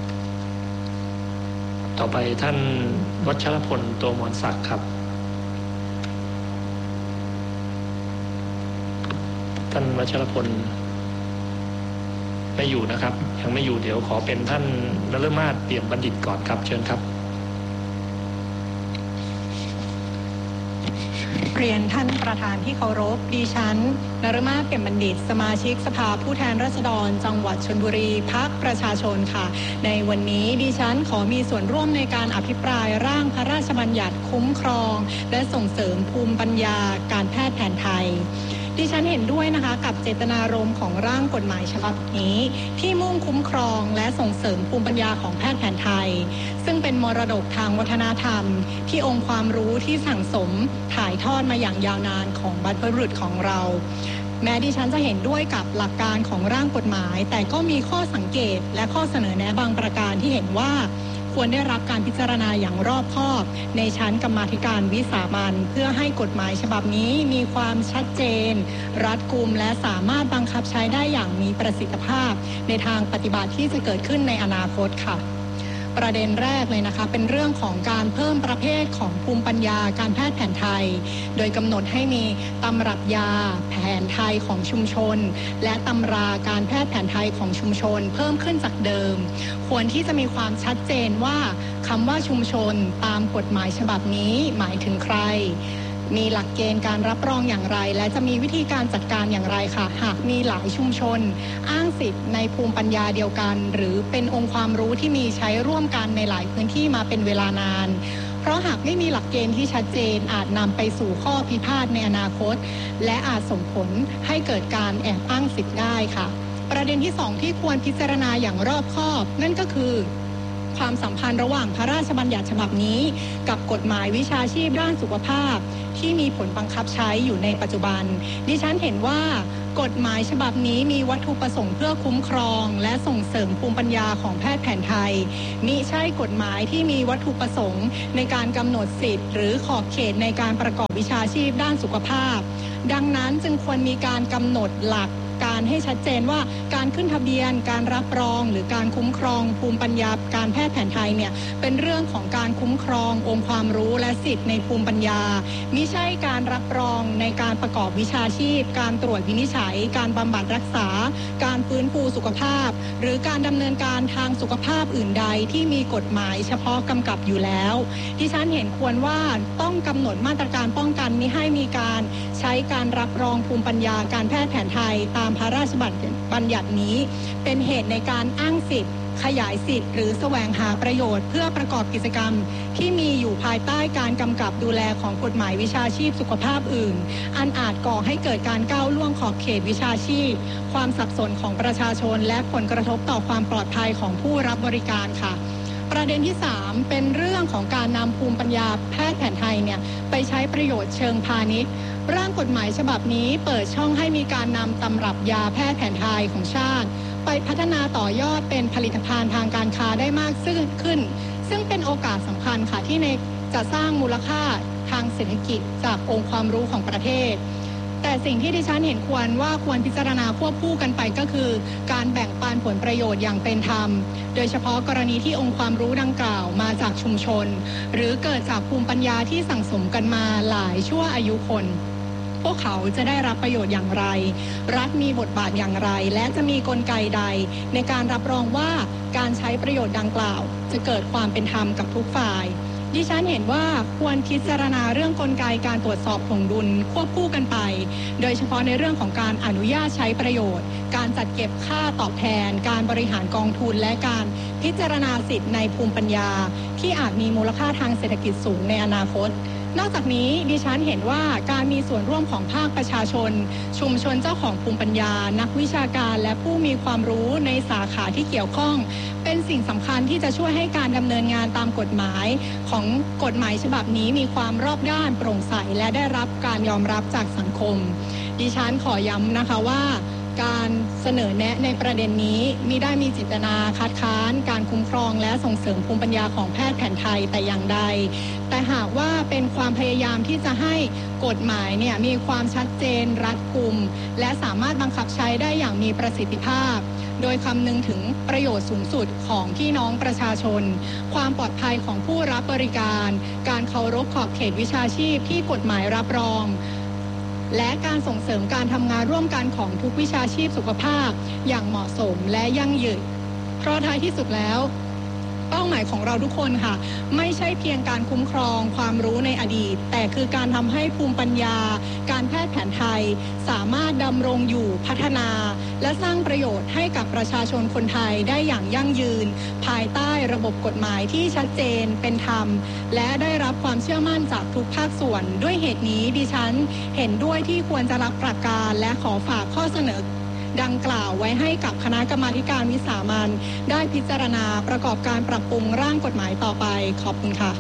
ต่อไปท่านวัชรพลโตมรศักดิ์ครับท่านวัชรพลไม่อยู่นะครับยังไม่อยู่เดี๋ยวขอเป็นท่านนฤมาศเปี่ยมบัณฑิตก่อนครับเชิญครับเรียนท่านประธานที่เคารพดิฉันนฤมาศเปี่ยมบัณฑิตสมาชิกสภาผู้แทนราษฎรจังหวัดชลบุรีพรรคประชาชนค่ะในวันนี้ดิฉันขอมีส่วนร่วมในการอภิปรายร่างพระราชบัญญัติคุ้มครองและส่งเสริมภูมิปัญญาการแพทย์แผนไทยดิฉันเห็นด้วยนะคะกับเจตนารมณ์ของร่างกฎหมายฉบับนี้ที่มุ่งคุ้มครองและส่งเสริมภูมิปัญญาของแพทย์แผนไทยซึ่งเป็นมรดกทางวัฒนธรรมที่องค์ความรู้ที่สั่งสมถ่ายทอดมาอย่างยาวนานของบรรพบุรุษของเราแม้ดิฉันจะเห็นด้วยกับหลักการของร่างกฎหมายแต่ก็มีข้อสังเกตและข้อเสนอแนะบางประการที่เห็นว่าควรได้รับการพิจารณาอย่างรอบคอบในชั้นกรรมาธิการวิสามัญเพื่อให้กฎหมายฉบับนี้มีความชัดเจนรัดกุมและสามารถบังคับใช้ได้อย่างมีประสิทธิภาพในทางปฏิบัติที่จะเกิดขึ้นในอนาคตค่ะประเด็นแรกเลยนะคะเป็นเรื่องของการเพิ่มประเภทของภูมิปัญญาการแพทย์แผนไทยโดยกำหนดให้มีตำรับยาแผนไทยของชุมชนและตำราการแพทย์แผนไทยของชุมชนเพิ่มขึ้นจากเดิมควรที่จะมีความชัดเจนว่าคำว่าชุมชนตามกฎหมายฉบับนี้หมายถึงใครมีหลักเกณฑ์การรับรองอย่างไรและจะมีวิธีการจัดการอย่างไรค่ะหากมีหลายชุมชนอ้างสิทธิ์ในภูมิปัญญาเดียวกันหรือเป็นองค์ความรู้ที่มีใช้ร่วมกันในหลายพื้นที่มาเป็นเวลานานเพราะหากไม่มีหลักเกณฑ์ที่ชัดเจนอาจนำไปสู่ข้อพิพาทในอนาคตและอาจส่งผลให้เกิดการแอบอ้างสิทธิ์ได้ค่ะประเด็นที่สองที่ควรพิจารณาอย่างรอบคอบนั่นก็คือความสัมพันธ์ระหว่างพระราชบัญญัติฉบับนี้กับกฎหมายวิชาชีพด้านสุขภาพที่มีผลบังคับใช้อยู่ในปัจจุบันดิฉันเห็นว่ากฎหมายฉบับนี้มีวัตถุประสงค์เพื่อคุ้มครองและส่งเสริมภูมิปัญญาของแพทย์แผนไทยมิใช่กฎหมายที่มีวัตถุประสงค์ในการกำหนดสิทธิ์หรือขอบเขตในการประกอบวิชาชีพด้านสุขภาพดังนั้นจึงควรมีการกำหนดหลักการให้ชัดเจนว่าการขึ้นทะเบียนการรับรองหรือการคุ้มครองภูมิปัญญาการแพทย์แผนไทยเนี่ยเป็นเรื่องของการคุ้มครององค์ความรู้และสิทธิในภูมิปัญญามิใช่การรับรองในการประกอบวิชาชีพการตรวจวินิจฉัยการบำบัดรักษาการฟื้นฟูสุขภาพหรือการดำเนินการทางสุขภาพอื่นใดที่มีกฎหมายเฉพาะกำกับอยู่แล้วดิฉันเห็นควรว่าต้องกำหนดมาตรการป้องกันมิให้มีการใช้การรับรองภูมิปัญญาการแพทย์แผนไทยตามพระราชบัญญัตินี้เป็นเหตุในการอ้างสิทธิ์ขยายสิทธิ์หรือแสวงหาประโยชน์เพื่อประกอบกิจกรรมที่มีอยู่ภายใต้การกำกับดูแลของกฎหมายวิชาชีพสุขภาพอื่นอันอาจก่อให้เกิดการก้าวล่วงขอบเขตวิชาชีพความสับสนของประชาชนและผลกระทบต่อความปลอดภัยของผู้รับบริการค่ะประเด็นที่สามเป็นเรื่องของการนำภูมิปัญญาแพทย์แผนไทยเนี่ยไปใช้ประโยชน์เชิงพาณิชย์ร่างกฎหมายฉบับนี้เปิดช่องให้มีการนำตำรับยาแพทย์แผนไทยของชาติไปพัฒนาต่อยอดเป็นผลิตภัณฑ์ทางการค้าได้มากขึ้นซึ่งเป็นโอกาสสำคัญค่ะที่ในจะสร้างมูลค่าทางเศรษฐกิจจากองค์ความรู้ของประเทศแต่สิ่งที่ดิฉันเห็นควรว่าควรพิจารณาควบคู่กันไปก็คือการแบ่งปันผลประโยชน์อย่างเป็นธรรมโดยเฉพาะกรณีที่องค์ความรู้ดังกล่าวมาจากชุมชนหรือเกิดจากภูมิปัญญาที่สั่งสมกันมาหลายชั่วอายุคนพวกเขาจะได้รับประโยชน์อย่างไรรัฐมีบทบาทอย่างไรและจะมีกลไกใดในการรับรองว่าการใช้ประโยชน์ดังกล่าวจะเกิดความเป็นธรรมกับทุกฝ่ายดิฉันเห็นว่าควรพิจารณาเรื่องกลไกการตรวจสอบถ่วงดุลควบคู่กันไปโดยเฉพาะในเรื่องของการอนุญาตใช้ประโยชน์การจัดเก็บค่าตอบแทนการบริหารกองทุนและการพิจารณาสิทธิในภูมิปัญญาที่อาจมีมูลค่าทางเศรษฐกิจสูงในอนาคตนอกจากนี้ดิฉันเห็นว่าการมีส่วนร่วมของภาคประชาชนชุมชนเจ้าของภูมิปัญญานักวิชาการและผู้มีความรู้ในสาขาที่เกี่ยวข้องเป็นสิ่งสำคัญที่จะช่วยให้การดำเนินงานตามกฎหมายของกฎหมายฉบับนี้มีความรอบด้านโปร่งใสและได้รับการยอมรับจากสังคมดิฉันขอย้ำนะคะว่าการเสนอแนะในประเด็นนี้มิได้มีเจตนาคัดค้านการคุ้มครองและส่งเสริมภูมิปัญญาของแพทย์แผนไทยแต่อย่างใดแต่หากว่าเป็นความพยายามที่จะให้กฎหมายเนี่ยมีความชัดเจนรัดกุมและสามารถบังคับใช้ได้อย่างมีประสิทธิภาพโดยคำนึงถึงประโยชน์สูงสุดของพี่น้องประชาชนความปลอดภัยของผู้รับบริการการเคารพขอบเขตวิชาชีพที่กฎหมายรับรองและการส่งเสริมการทำงานร่วมกันของทุกวิชาชีพสุขภาพอย่างเหมาะสมและยั่งยืนเพราะท้ายที่สุดแล้วเป้าหมายของเราทุกคนค่ะไม่ใช่เพียงการคุ้มครองความรู้ในอดีตแต่คือการทำให้ภูมิปัญญาการแพทย์แผนไทยสามารถดำรงอยู่พัฒนาและสร้างประโยชน์ให้กับประชาชนคนไทยได้อย่างยั่งยืนภายใต้ระบบกฎหมายที่ชัดเจนเป็นธรรมและได้รับความเชื่อมั่นจากทุกภาคส่วนด้วยเหตุนี้ดิฉันเห็นด้วยที่ควรจะรับหลักการและขอฝากข้อเสนอดังกล่าวไว้ให้กับคณะกรรมาธิการวิสามัญได้พิจารณาประกอบการปรับปรุงร่างกฎหมายต่อไปขอบคุณค่ะ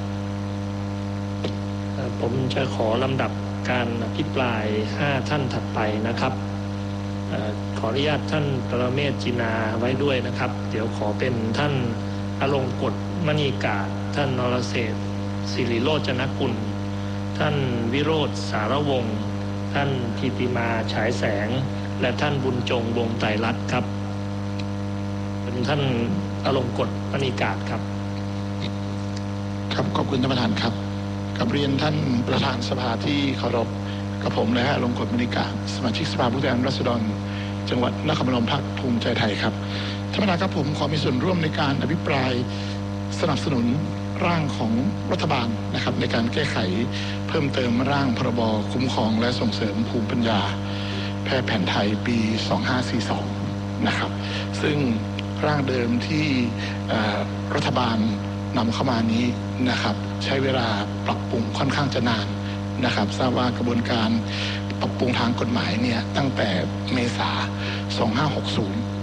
ผมจะขอลำดับการอภิปรายห้าท่านถัดไปนะครับขออนุญาตท่านปรเมศ จินาไว้ด้วยนะครับเดี๋ยวขอเป็นท่านอลงกฎมณีกาศท่านนรเศรษฐ์ศิริโรจนกุลท่านวิโรจน์สารวงศ์ท่านธิติมาฉายแสงและท่านบุญจงวงไตรรัตน์ครับเป็นท่านอลงกฎมณีกาศครับครับขอบคุณท่านประธานครับกับเรียนท่านประธานสภาที่เคารพกับผมนะฮะอลงกฎมณีกาศสมาชิกสภาผู้แทนราษฎรจังหวัดนครพนมพรรคภูมิใจไทยครับท่านประธานครับผมขอมีส่วนร่วมในการอภิปรายสนับสนุนร่างของรัฐบาลนะครับในการแก้ไขเพิ่มเติมร่างพรบคุ้มครองและส่งเสริมภูมิปัญญาแพทย์แผนไทยปีสองห้าสี่สองนะครับซึ่งร่างเดิมที่รัฐบาลนำเข้ามานี้นะครับใช้เวลาปรับปรุงค่อนข้างจะนานนะครับทราบว่ากระบวนการปรับปรุงทางกฎหมายเนี่ยตั้งแต่เมษาสองห้าหกศูนย์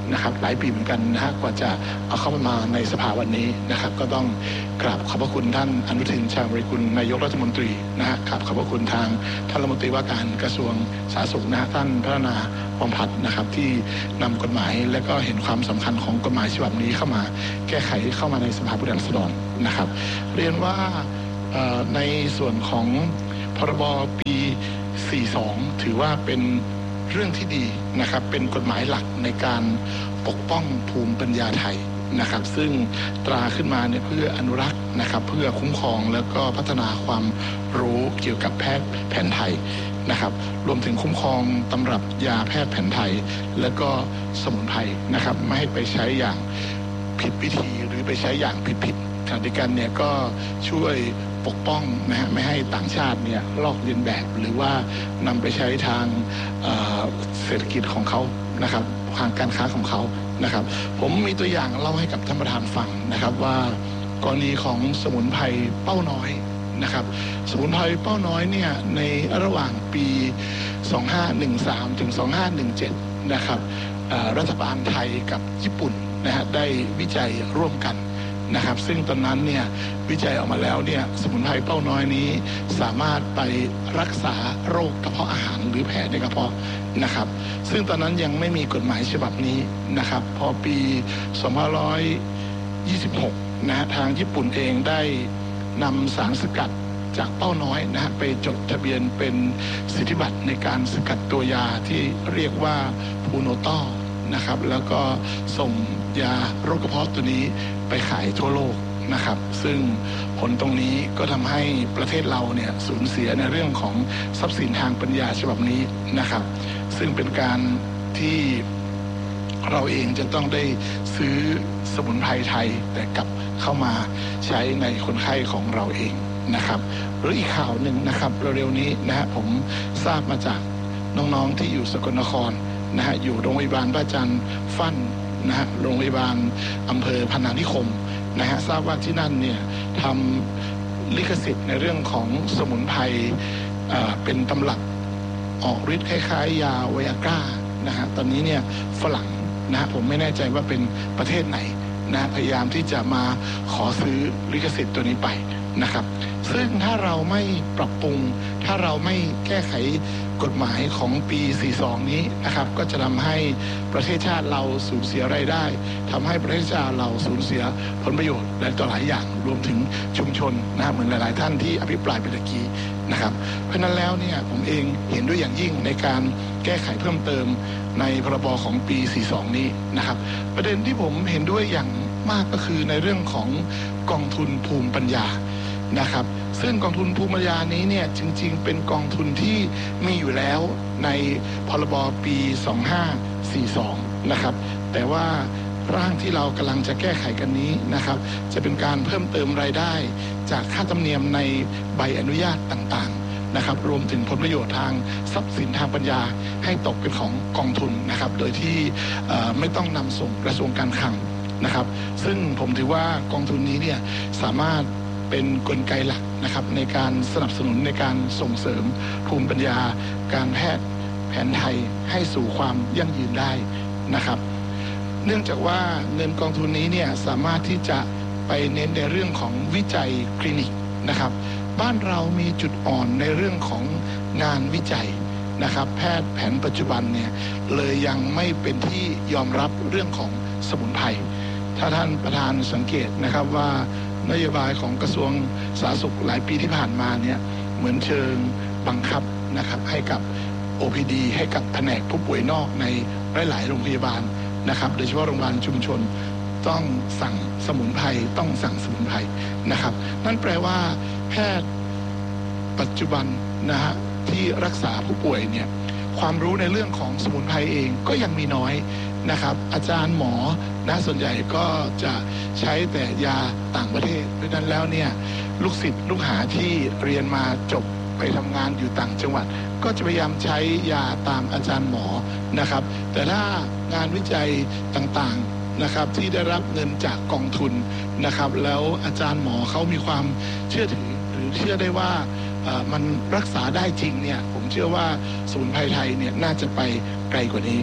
นะครับหลายปีเหมือนกันนะฮะกว่าจะเอาเข้ามาในสภาวันนี้นะครับก็ต้องกราบขอบพระคุณท่านอนุทินชาญวิรุฬนายกรัฐมนตรีนะฮะกราบขอบพระคุณทางท่านรัฐมนตรีว่าการกระทรวงสาธารณสุขนะฮะท่านพัฒนาพรหมพัฒน์นะครับที่นำกฎหมายและก็เห็นความสำคัญของกฎหมายฉบับนี้เข้ามาแก้ไขเข้ามาในสภาผู้แทนราษฎรนะครับเรียนว่าในส่วนของพรบปีสี่สิบสองถือว่าเป็นเรื่องที่ดีนะครับเป็นกฎหมายหลักในการปกป้องภูมิปัญญาไทยนะครับซึ่งตราขึ้นมาเนี่ยเพื่ออนุรักษ์นะครับเพื่อคุ้มครองแล้วก็พัฒนาความรู้เกี่ยวกับแพทย์แผนไทยนะครับรวมถึงคุ้มครองตำรับยาแพทย์แผนไทยแล้วก็สมุนไพรนะครับไม่ให้ไปใช้อย่างผิดวิธีหรือไปใช้อย่างผิดๆขณะเดียวกันเนี่ยก็ช่วยปกป้องนะฮะไม่ให้ต่างชาติเนี่ยลอกเลียนแบบหรือว่านำไปใช้ทางเศรษฐกิจของเขานะครับทางการค้าของเขานะครับผมมีตัวอย่างเล่าให้กับท่านประธานฟังนะครับว่ากรณีของสมุนไพรเป้าน้อยนะครับสมุนไพรเป้าน้อยเนี่ยในระหว่างปีสองพันห้าร้อยสิบสามถึงสองพันห้าร้อยสิบเจ็ดนะครับรัฐบาลไทยกับญี่ปุ่นนะฮะได้วิจัยร่วมกันนะครับซึ่งตอนนั้นเนี่ยวิจัยออกมาแล้วเนี่ยสมุนไพรเป้าน้อยนี้สามารถไปรักษาโรคกระเพาะอาหารหรือแผลในกระเพาะนะครับซึ่งตอนนั้นยังไม่มีกฎหมายฉบับนี้นะครับพอปีสองพันห้าร้อยยี่สิบหกนะฮะทางญี่ปุ่นเองได้นำสารสกัดจากเป้าน้อยนะฮะไปจดทะเบียนเป็นสิทธิบัตรในการสกัดตัวยาที่เรียกว่าพูโนต้อนะครับแล้วก็ส่งยาโรคกระเพาะตัวนี้ไปขายทั่วโลกนะครับซึ่งผลตรงนี้ก็ทำให้ประเทศเราเนี่ยสูญเสียในเรื่องของทรัพย์สินทางปัญญาฉบับนี้นะครับซึ่งเป็นการที่เราเองจะต้องได้ซื้อสมุนไพรไทยแต่กลับเข้ามาใช้ในคนไข้ของเราเองนะครับหรืออีกข่าวหนึ่งนะครับเร็วๆนี้นะฮะผมทราบมาจากน้องๆที่อยู่สกลนครนะฮะอยู่โรงพยาบาลพระจันทร์ฟั่นนะฮะโรงพยาบาลอำเภอพนานิคมนะฮะทราบว่าที่นั่นเนี่ยทำลิขสิทธิ์ในเรื่องของสมุนไพรเป็นตำรับออกฤทธิ์คล้ายๆยาไวอากร้านะฮะตอนนี้เนี่ยฝรั่งนะฮะผมไม่แน่ใจว่าเป็นประเทศไหนนะพยายามที่จะมาขอซื้อลิขสิทธิ์ตัวนี้ไปนะครับซึ่งถ้าเราไม่ปรับปรุงถ้าเราไม่แก้ไขกฎหมายของปีสี่สิบสองนี้นะครับก็จะทำให้ประเทศชาติเราสูญเสียรายได้ทำให้ประเทศชาติเราสูญเสียผลประโยชน์และต่อหลายอย่างรวมถึงชุมชนนะเหมือนหลายๆท่านที่อภิปรายไปตะกี้นะครับเพราะนั้นแล้วเนี่ยผมเองเห็นด้วยอย่างยิ่งในการแก้ไขเพิ่มเติมในพรบของปีสี่สิบสองนี้นะครับประเด็นที่ผมเห็นด้วยอย่างมากก็คือในเรื่องของกองทุนภูมิปัญญานะครับซึ่งกองทุนภูมิปัญญานี้เนี่ยจริงๆเป็นกองทุนที่มีอยู่แล้วในพรบปีสองพันห้าร้อยสี่สิบสองนะครับแต่ว่าร่างที่เรากำลังจะแก้ไขกันนี้นะครับจะเป็นการเพิ่มเติมรายได้จากค่าธรรมเนียมในใบอนุญาตต่างๆนะครับรวมถึงผลประโยชน์ทางทรัพย์สินทางปัญญาให้ตกเป็นของกองทุนนะครับโดยที่ไม่ต้องนำส่งกระทรวงการคลังนะครับซึ่งผมถือว่ากองทุนนี้เนี่ยสามารถเป็นกลไกหลักนะครับในการสนับสนุนในการส่งเสริมภูมิปัญญาการแพทย์แผนไทยให้สู่ความยั่งยืนได้นะครับเนื่องจากว่าเงินกองทุนนี้เนี่ยสามารถที่จะไปเน้นในเรื่องของวิจัยคลินิกนะครับบ้านเรามีจุดอ่อนในเรื่องของงานวิจัยนะครับแพทย์แผนปัจจุบันเนี่ยเลยยังไม่เป็นที่ยอมรับเรื่องของสมุนไพรถ้าท่านประธานสังเกตนะครับว่านโยบายของกระทรวงสาธารณสุขหลายปีที่ผ่านมาเนี่ยเหมือนเชิงบังคับนะครับให้กับ โอ พี ดี ให้กับแผนกผู้ป่วยนอกในหลายๆโรงพยาบาลนะครับโดยเฉพาะโรงพยาบาลชุมชนต้องสั่งสมุนไพรต้องสั่งสมุนไพรนะครับนั่นแปลว่าแพทย์ปัจจุบันนะฮะที่รักษาผู้ป่วยเนี่ยความรู้ในเรื่องของสมุนไพรเองก็ยังมีน้อยนะครับอาจารย์หมอนะส่วนใหญ่ก็จะใช้แต่ยาต่างประเทศเพราะฉะนั้นแล้วเนี่ยลูกศิษย์ลูกหาที่เรียนมาจบไปทำงานอยู่ต่างจังหวัดก็จะพยายามใช้ยาตามอาจารย์หมอนะครับแต่ถ้างานวิจัยต่างๆนะครับที่ได้รับเงินจากกองทุนนะครับแล้วอาจารย์หมอเขามีความเชื่อถือหรือเชื่อได้ว่ามันรักษาได้จริงเนี่ยผมเชื่อว่าสมุนไพรไทยเนี่ยน่าจะไปไกลกว่านี้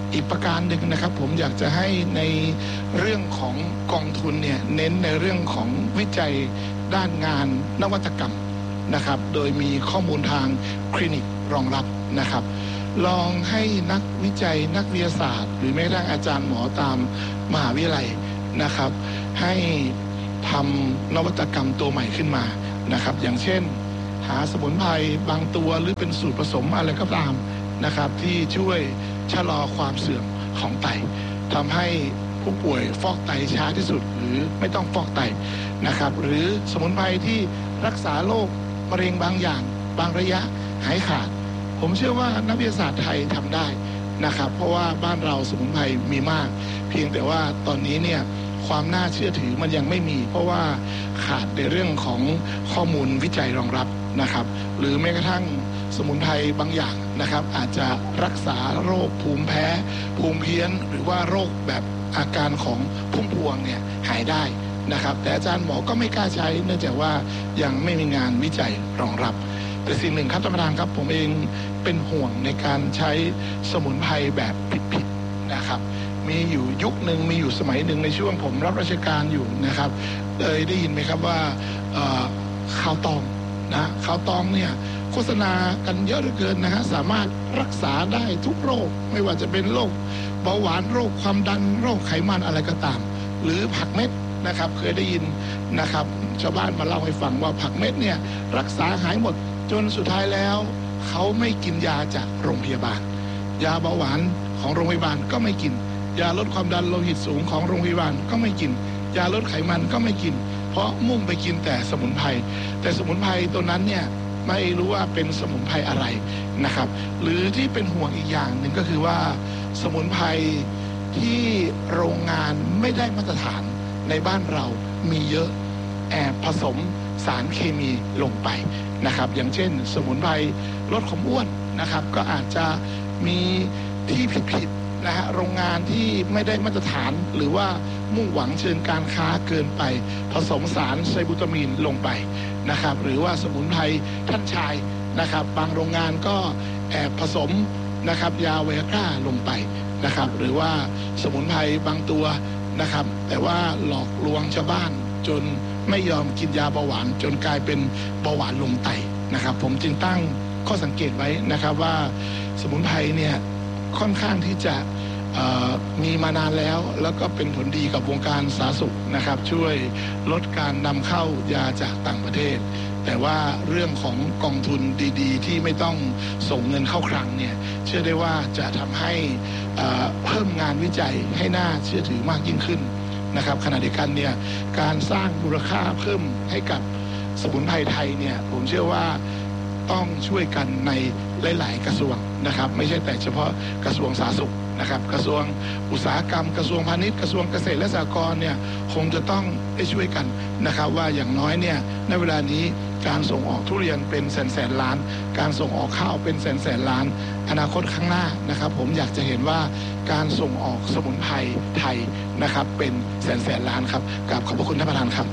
อีกประการหนึ่งนะครับผมอยากจะให้ในเรื่องของกองทุนเนี่ยเน้นในเรื่องของวิจัยด้านงานนวัตกรรมนะครับโดยมีข้อมูลทางคลินิกรองรับนะครับลองให้นักวิจัยนักวิทยาศาสตร์หรือแม้กระทั่งอาจารย์หมอตามมหาวิทยาลัยนะครับให้ทำนวัตกรรมตัวใหม่ขึ้นมานะครับอย่างเช่นหาสมุนไพรบางตัวหรือเป็นสูตรผสมอะไรก็ตามนะครับที่ช่วยชะลอความเสื่อมของไตทำให้ผู้ป่วยฟอกไตช้าที่สุดหรือไม่ต้องฟอกไตนะครับหรือสมุนไพรที่รักษาโรคมะเร็งบางอย่างบางระยะหายขาดผมเชื่อว่านักวิทยาศาสตร์ไทยทำได้นะครับเพราะว่าบ้านเราสมุนไพรมีมากเพียงแต่ว่าตอนนี้เนี่ยความน่าเชื่อถือมันยังไม่มีเพราะว่าขาดในเรื่องของข้อมูลวิจัยรองรับนะครับหรือแม้กระทั่งสมุนไพรบางอย่างนะครับอาจจะรักษาโรคภูมิแพ้ภูมิเพี้ยนหรือว่าโรคแบบอาการของพุ่มพวงเนี่ยหายได้นะครับแต่อาจารย์หมอก็ไม่กล้าใช้เนื่องจากว่ายังไม่มีงานวิจัยรองรับแต่สิ่งหนึ่งครับท่านประธานครับผมเองเป็นห่วงในการใช้สมุนไพรแบบผิดๆนะครับมีอยู่ยุคหนึ่งมีอยู่สมัยหนึ่งในช่วงผมรับราชการอยู่นะครับเลยได้ยินไหมครับว่าข้าวตองนะข้าวตองเนี่ยโฆษณากันเยอะเหลือเกินนะฮะสามารถรักษาได้ทุกโรคไม่ว่าจะเป็นโรคเบาหวานโรคความดันโรคไขมันอะไรก็ตามหรือผักเม็ดนะครับเคยได้ยินนะครับชาวบ้านมาเล่าให้ฟังว่าผักเม็ดเนี่ยรักษาหายหมดจนสุดท้ายแล้วเขาไม่กินยาจากโรงพยาบาลยาเบาหวานของโรงพยาบาลก็ไม่กินยาลดความดันโลหิตสูงของโรงพยาบาลก็ไม่กินยาลดไขมันก็ไม่กินเพราะมุ่งไปกินแต่สมุนไพรแต่สมุนไพรตัวนั้นเนี่ยไม่รู้ว่าเป็นสมุนไพรอะไรนะครับหรือที่เป็นห่วงอีกอย่างหนึ่งก็คือว่าสมุนไพรที่โรงงานไม่ได้มาตรฐานในบ้านเรามีเยอะแอบผสมสารเคมีลงไปนะครับอย่างเช่นสมุนไพรลดความอ้วนนะครับก็อาจจะมีที่ผิดๆนะฮะโรงงานที่ไม่ได้มาตรฐานหรือว่ามุ่งหวังเชิงการค้าเกินไปผสมสารไซบูตามีนลงไปนะครับหรือว่าสมุนไพรท่านชายนะครับบางโรงงานก็แอบผสมนะครับยาไวอาก้าลงไปนะครับหรือว่าสมุนไพรบางตัวนะครับแต่ว่าหลอกลวงชาวบ้านจนไม่ยอมกินยาเบาหวานจนกลายเป็นเบาหวานลงไตนะครับผมจึงตั้งข้อสังเกตไว้นะครับว่าสมุนไพรเนี่ยค่อนข้างที่จะมีมานานแล้วแล้วก็เป็นผลดีกับวงการสาธารณสุขนะครับช่วยลดการนำเข้ายาจากต่างประเทศแต่ว่าเรื่องของกองทุนดีๆที่ไม่ต้องส่งเงินเข้าคลังเนี่ยเชื่อได้ว่าจะทำให้เพิ่มงานวิจัยให้น่าเชื่อถือมากยิ่งขึ้นนะครับขณะเดียวกันเนี่ยการสร้างมูลค่าเพิ่มให้กับสมุนไพรไทยเนี่ยผมเชื่อว่าต้องช่วยกันในหลายๆกระทรวงนะครับไม่ใช่แต่เฉพาะกระทรวงสาธารณสุขนะครับกระทรวงอุตสาหกรรมกระทรวงพาณิชย์กระทรวงเกษตรและสหกรณ์เนี่ยคงจะต้องได้ช่วยกันนะครับว่าอย่างน้อยเนี่ยในเวลานี้การส่งออกทุเรียนเป็นแสนแสนล้านการส่งออกข้าวเป็นแสนแสนล้านอนาคตข้างหน้านะครับผมอยากจะเห็นว่าการส่งออกสมุนไพรไทยนะครับเป็นแสนแสนล้านครับกราบขอบพระคุณท่านประธานครับ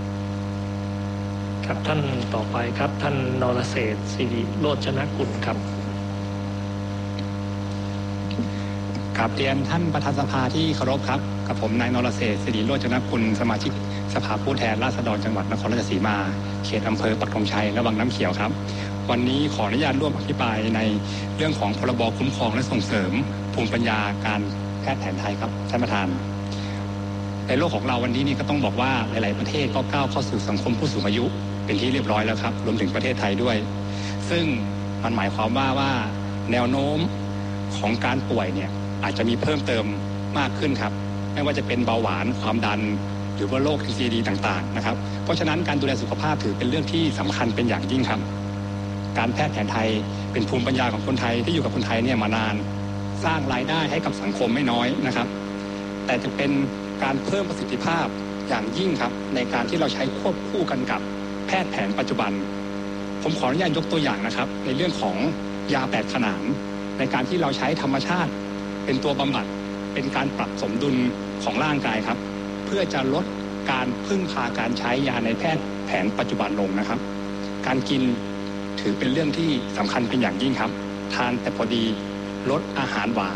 ครับท่านต่อไปครับท่านนรเศรษฐ์สิริโรจนกุลครับกราบเรียนท่านประธานสภาที่เคารพครับกับผมนายนรเศรษฐ์สิริโรจนกุลสมาชิกสภาผู้แทนราษฎรจังหวัดนครราชสีมาเขตอำเภอปักธงชัยและวังน้ำเขียวครับวันนี้ขออนุญาตร่วมอภิปรายในเรื่องของพรบคุ้มครองและส่งเสริมภูมิปัญญาการแพทย์แผนไทยครับท่านประธานในโลกของเราวันนี้นี่ก็ต้องบอกว่าหลายๆประเทศก็ก้าวเข้าสู่สังคมผู้สูงอายุเป็นที่เรียบร้อยแล้วครับรวมถึงประเทศไทยด้วยซึ่งมันหมายความว่าว่าแนวโน้มของการป่วยเนี่ยอาจจะมีเพิ่มเติมมากขึ้นครับไม่ว่าจะเป็นเบาหวานความดันหรือว่าโรค ซี ดี ต่างๆนะครับเพราะฉะนั้นการดูแลสุขภาพถือเป็นเรื่องที่สำคัญเป็นอย่างยิ่งครับการแพทย์แผนไทยเป็นภูมิปัญญาของคนไทยที่อยู่กับคนไทยเนี่ยมานานสร้างรายได้ให้กับสังคมไม่น้อยนะครับแต่จะเป็นการเพิ่มประสิทธิภาพอย่างยิ่งครับในการที่เราใช้ควบคู่กันกับแพทย์แผนปัจจุบันผมขออนุญาตยกตัวอย่างนะครับในเรื่องของยาแปดขนานในการที่เราใช้ธรรมชาติเป็นตัวบำบัดเป็นการปรับสมดุลของร่างกายครับเพื่อจะลดการพึ่งพาการใช้ยาในแพทย์แผนปัจจุบันลงนะครับการกินถือเป็นเรื่องที่สำคัญเป็นอย่างยิ่งครับทานแต่พอดีลดอาหารหวาน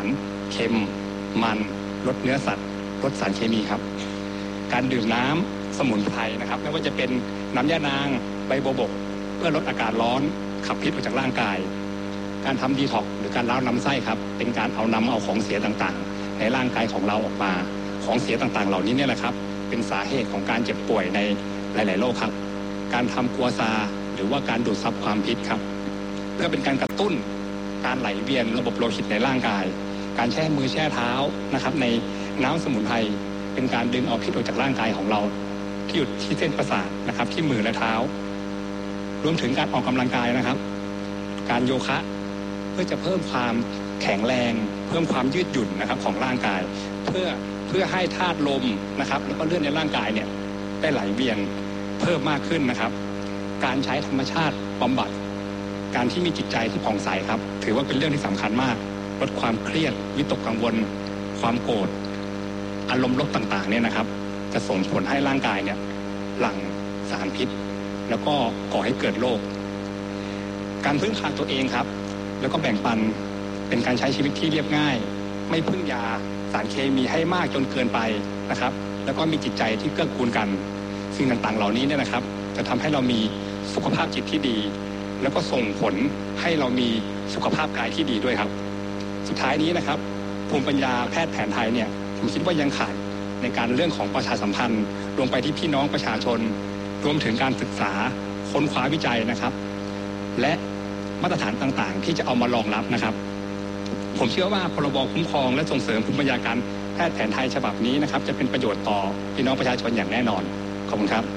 เค็มมันลดเนื้อสัตว์ลดสารเคมีครับการดื่มน้ำสมุนไพรนะครับไม่ว่าจะเป็นน้ำยานางใบบัวบกเพื่อลดอาการร้อนขับพิษออกจากร่างกายการทำดีท็อกซ์หรือการล้างลำไส้ครับเป็นการเอานำเอาของเสียต่างๆในร่างกายของเราออกมาของเสียต่างๆเหล่านี้เนี่ยแหละครับเป็นสาเหตุของการเจ็บป่วยในหลายๆโรคครับการทำกัวซาหรือว่าการดูดซับความพิษครับเพื่อเป็นการกระตุ้นการไหลเวียนระบบโลหิตในร่างกายการแช่มือแช่เท้านะครับในน้ำสมุนไพรเป็นการดึงเอาพิษออกจากร่างกายของเราที่อยู่ที่เส้นประสาทนะครับที่มือและเท้ารวมถึงการออกกำลังกายนะครับการโยคะเพื่อจะเพิ่มความแข็งแรงเพิ่มความยืดหยุ่นนะครับของร่างกายเพื่อเพื่อให้ธาตุลมนะครับแล้วก็เลือดในร่างกายเนี่ยได้ไหลเวียนเพิ่มมากขึ้นนะครับการใช้ธรรมชาติบำบัดการที่มีจิตใจที่ผ่องใสครับถือว่าเป็นเรื่องที่สำคัญมากลดความเครียดวิตกกังวลความโกรธอารมณ์ลบต่างๆเนี่ยนะครับจะส่งผลให้ร่างกายเนี่ยหลั่งสารพิษแล้วก็ก่อให้เกิดโรคการพึ่งพาตัวเองครับแล้วก็แบ่งปันเป็นการใช้ชีวิตที่เรียบง่ายไม่พึ่งยาสารเคมีให้มากจนเกินไปนะครับแล้วก็มีจิตใจที่เกื้อกูลกันสิ่งต่างๆเหล่านี้เนี่ยนะครับจะทำให้เรามีสุขภาพจิตที่ดีแล้วก็ส่งผลให้เรามีสุขภาพกายที่ดีด้วยครับสุดท้ายนี้นะครับภูมิปัญญาแพทย์แผนไทยเนี่ยผมคิดว่ายังขาดในการเรื่องของประชาสัมพันธ์ลงไปที่พี่น้องประชาชนรวมถึงการศึกษาค้นคว้าวิจัยนะครับและมาตรฐานต่างๆที่จะเอามารองรับนะครับผมเชื่อว่าพรบคุ้มครองและส่งเสริมภูมิปัญญาการแพทย์แผนไทยฉบับนี้นะครับจะเป็นประโยชน์ต่อพี่น้องประชาชนอย่างแน่นอนขอบคุณครับ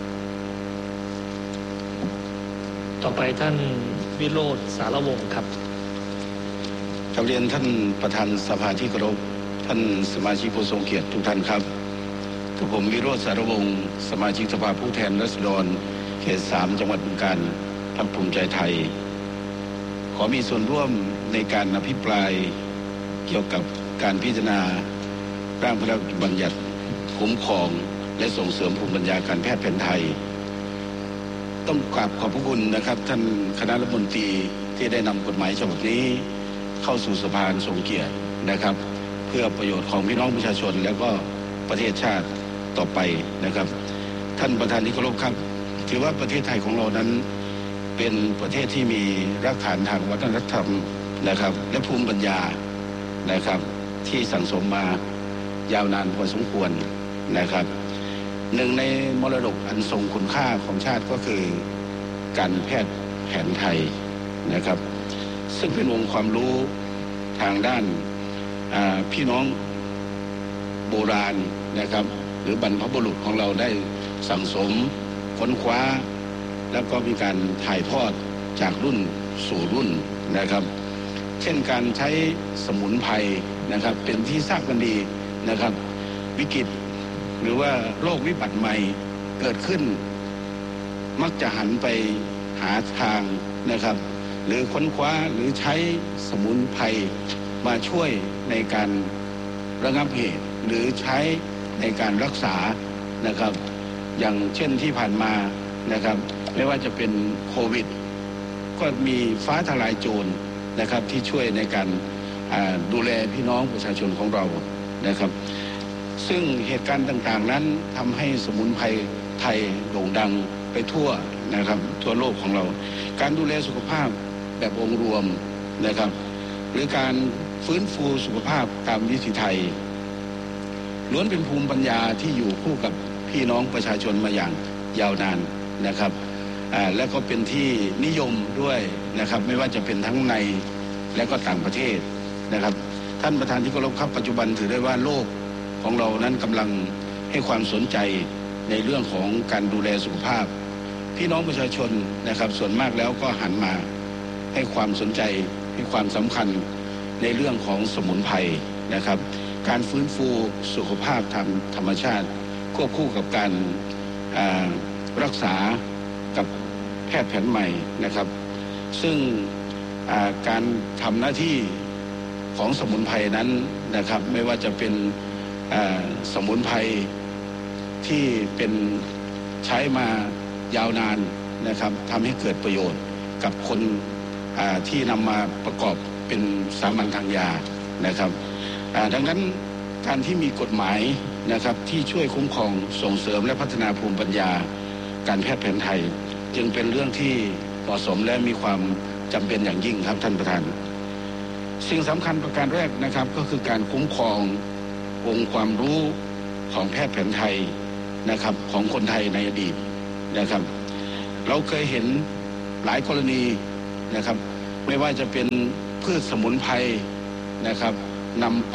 ต่อไปท่านวิโรจน์สารวงศ์ครับกราบเรียนท่านประธานสภาที่เคารพท่านสมาชิกผู้ทรงเกียรติทุกท่านครับกับผมวิโรจน์สารวงศ์สมาชิกสภาผู้แทนราษฎรเขตสามจังหวัดบึงกาฬพรรคภูมิใจไทยขอมีส่วนร่วมในการอภิปรายเกี่ยวกับการพิจารณาร่างพระราชบัญญัติคุ้มครองและส่งเสริมภูมิปัญญาการแพทย์แผนไทยต้องกราบขอบพระคุณนะครับท่านคณะรัฐมนตรีที่ได้นำกฎหมายฉบับนี้เข้าสู่สภาทรงเกียรตินะครับเพื่อประโยชน์ของพี่น้องประชาชนแล้วก็ประเทศชาติต่อไปนะครับท่านประธานที่เคารพครับถือว่าประเทศไทยของเรานั้นเป็นประเทศที่มีรากฐานทางวัฒนธรรมนะครับและภูมิปัญญานะครับที่สั่งสมมายาวนานพอสมควรนะครับหนึ่งในมรดกอันทรงคุณค่าของชาติก็คือการแพทย์แผนไทยนะครับซึ่งเป็นองค์ความรู้ทางด้านพี่น้องโบราณนะครับหรือบรรพบุรุษของเราได้สั่งสมค้นคว้าแล้วก็มีการถ่ายทอดจากรุ่นสู่รุ่นนะครับเช่นการใช้สมุนไพรนะครับเป็นที่ทราบกันดีนะครับวิกฤตหรือว่าโรควิบัติใหม่เกิดขึ้นมักจะหันไปหาทางนะครับหรือค้นคว้าหรือใช้สมุนไพรมาช่วยในการระงับเหตุหรือใช้ในการรักษานะครับอย่างเช่นที่ผ่านมานะครับไม่ว่าจะเป็นโควิดก็มีฟ้าทลายโจรนะครับที่ช่วยในการดูแลพี่น้องประชาชนของเรานะครับซึ่งเหตุการณ์ต่างๆนั้นทำให้สมุนไพรไทยโด่งดังไปทั่วนะครับทั่วโลกของเราการดูแลสุขภาพแบบองค์รวมนะครับหรือการฟื้นฟูสุขภาพตามวิถีไทยล้วนเป็นภูมิปัญญาที่อยู่คู่กับพี่น้องประชาชนมาอย่างยาวนานนะครับและก็เป็นที่นิยมด้วยนะครับไม่ว่าจะเป็นทั้งในและก็ต่างประเทศนะครับท่านประธานที่เคารพครับปัจจุบันถือได้ว่าโลกของเรานั้นกำลังให้ความสนใจในเรื่องของการดูแลสุขภาพพี่น้องประชาชนนะครับส่วนมากแล้วก็หันมาให้ความสนใจให้ความสำคัญในเรื่องของสมุนไพรนะครับการฟื้นฟูสุขภาพทางธรรมชาติควบคู่กับการรักษากับแพทย์แผนใหม่นะครับซึ่งการทำหน้าที่ของสมุนไพรนั้นนะครับไม่ว่าจะเป็นสมุนไพรที่เป็นใช้มายาวนานนะครับทำให้เกิดประโยชน์กับคนที่นำมาประกอบเป็นสามัญทางยานะครับดังนั้นการที่มีกฎหมายนะครับที่ช่วยคุ้มครองส่งเสริมและพัฒนาภูมิปัญญาการแพทย์แผนไทยจึงเป็นเรื่องที่เหมาะสมและมีความจำเป็นอย่างยิ่งครับท่านประธานสิ่งสำคัญประการแรกนะครับก็คือการคุ้มครององค์ความรู้ของแพทย์แผนไทยนะครับของคนไทยในอดีตนะครับเราเคยเห็นหลายกรณีนะครับไม่ว่าจะเป็นพืชสมุนไพรนะครับนำไป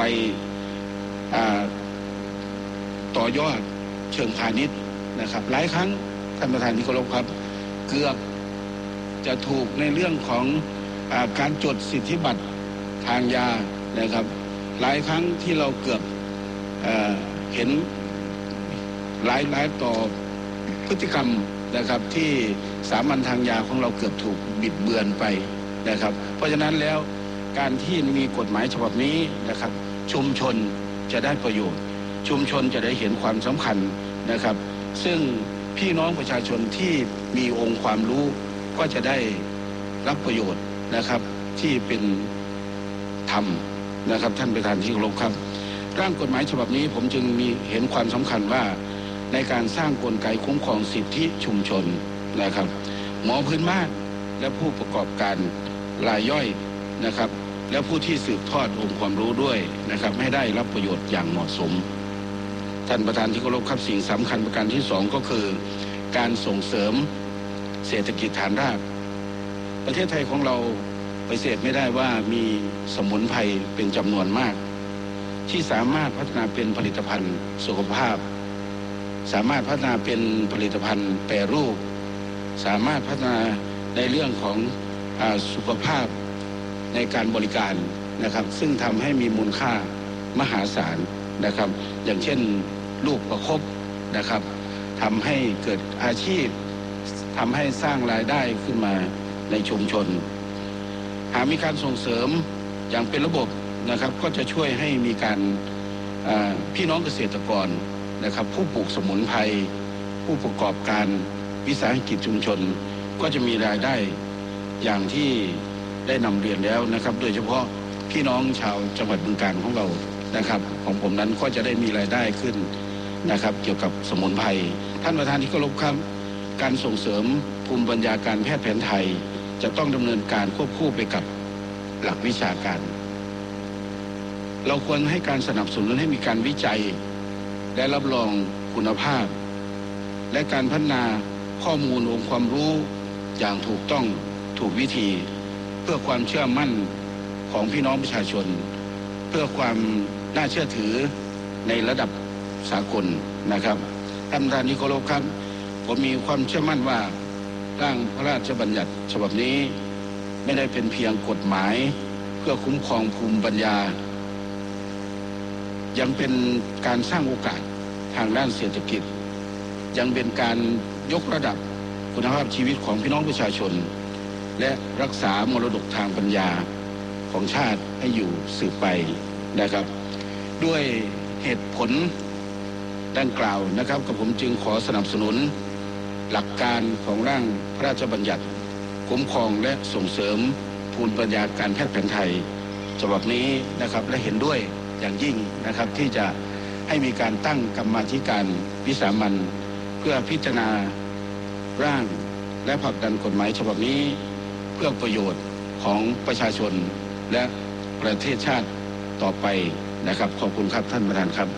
ต่อยอดเชิงพาณิชย์นะครับหลายครั้งท่านประธานที่เคารพครับเกือบจะถูกในเรื่องของอาการจดสิทธิบัตรทางยานะครับหลายครั้งที่เราเกือบเอ่อเห็นหลายหลายต่อพฤติกรรมนะครับที่สามัญทางยาของเราเกือบถูกบิดเบือนไปนะครับเพราะฉะนั้นแล้วการที่มีกฎหมายฉบับนี้นะครับชุมชนจะได้ประโยชน์ชุมชนจะได้เห็นความสำคัญนะครับซึ่งพี่น้องประชาชนที่มีองค์ความรู้ก็จะได้รับประโยชน์นะครับที่เป็นธรรมนะครับท่านประธานที่เคารพครับร่างกฎหมายฉบับนี้ผมจึงมีเห็นความสำคัญว่าในการสร้างกลไกคุ้มครองสิทธิชุมชนนะครับหมอพื้นบ้านและผู้ประกอบการรายย่อยนะครับและผู้ที่สืบทอดองค์ความรู้ด้วยนะครับให้ได้รับประโยชน์อย่างเหมาะสมท่านประธานที่เคารพครับสิ่งสำคัญประการที่สองก็คือการส่งเสริมเศรษฐกิจฐานรากประเทศไทยของเราปฏิเสธไม่ได้ว่ามีสมุนไพรเป็นจำนวนมากที่สามารถพัฒนาเป็นผลิตภัณฑ์สุขภาพสามารถพัฒนาเป็นผลิตภัณฑ์แปรรูปสามารถพัฒนาในเรื่องของอ่าสุขภาพในการบริการนะครับซึ่งทำให้มีมูลค่ามหาศาลนะครับอย่างเช่นลูกประคบนะครับทำให้เกิดอาชีพทำให้สร้างรายได้ขึ้นมาในชุมชนหากมีการส่งเสริมอย่างเป็นระบบนะครับก็จะช่วยให้มีการพี่น้องเกษตรกรนะครับผู้ปลูกสมุนไพรผู้ประกอบการวิสาหกิจชุมชนก็จะมีรายได้อย่างที่ได้นำเรียนแล้วนะครับโดยเฉพาะพี่น้องชาวจังหวัดบึงกาฬของเรานะครับของผมนั้นก็จะได้มีรายได้ขึ้นนะครับเกี่ยวกับสมุนไพรท่านประธานที่เคารพครับการส่งเสริมภูมิปัญญาการแพทย์แผนไทยจะต้องดำเนินการควบคู่ไปกับหลักวิชาการเราควรให้การสนับสนุนให้มีการวิจัยและรับรองคุณภาพและการพัฒนาข้อมูลองค์ความรู้อย่างถูกต้องถูกวิธีเพื่อความเชื่อมั่นของพี่น้องประชาชนเพื่อความน่าเชื่อถือในระดับสากลนะครับท่านประธานที่เคารพครับผมมีความเชื่อมั่นว่าร่างพระราชบัญญัติฉบับนี้ไม่ได้เป็นเพียงกฎหมายเพื่อคุ้มครองภูมิปัญญายังเป็นการสร้างโอกาสทางด้านเศรษฐกิจยังเป็นการยกระดับคุณภาพชีวิตของพี่น้องประชาชนและรักษามรดกทางปัญญาของชาติให้อยู่สืบไปนะครับด้วยเหตุผลดังกล่าวนะครับกับผมจึงขอสนับสนุนหลักการของร่างพระราชบัญญัติคุ้มครองและส่งเสริมภูมิปัญญาการแพทย์แผนไทยฉบับนี้นะครับและเห็นด้วยอย่างยิ่งนะครับที่จะให้มีการตั้งกรรมาธิการวิสามัญเพื่อพิจารณาร่างและผลักดันกฎหมายฉบับนี้เพื่อประโยชน์ของประชาชนและประเทศชาติต่อไปนะครับขอบคุณครับท่านประธานครับ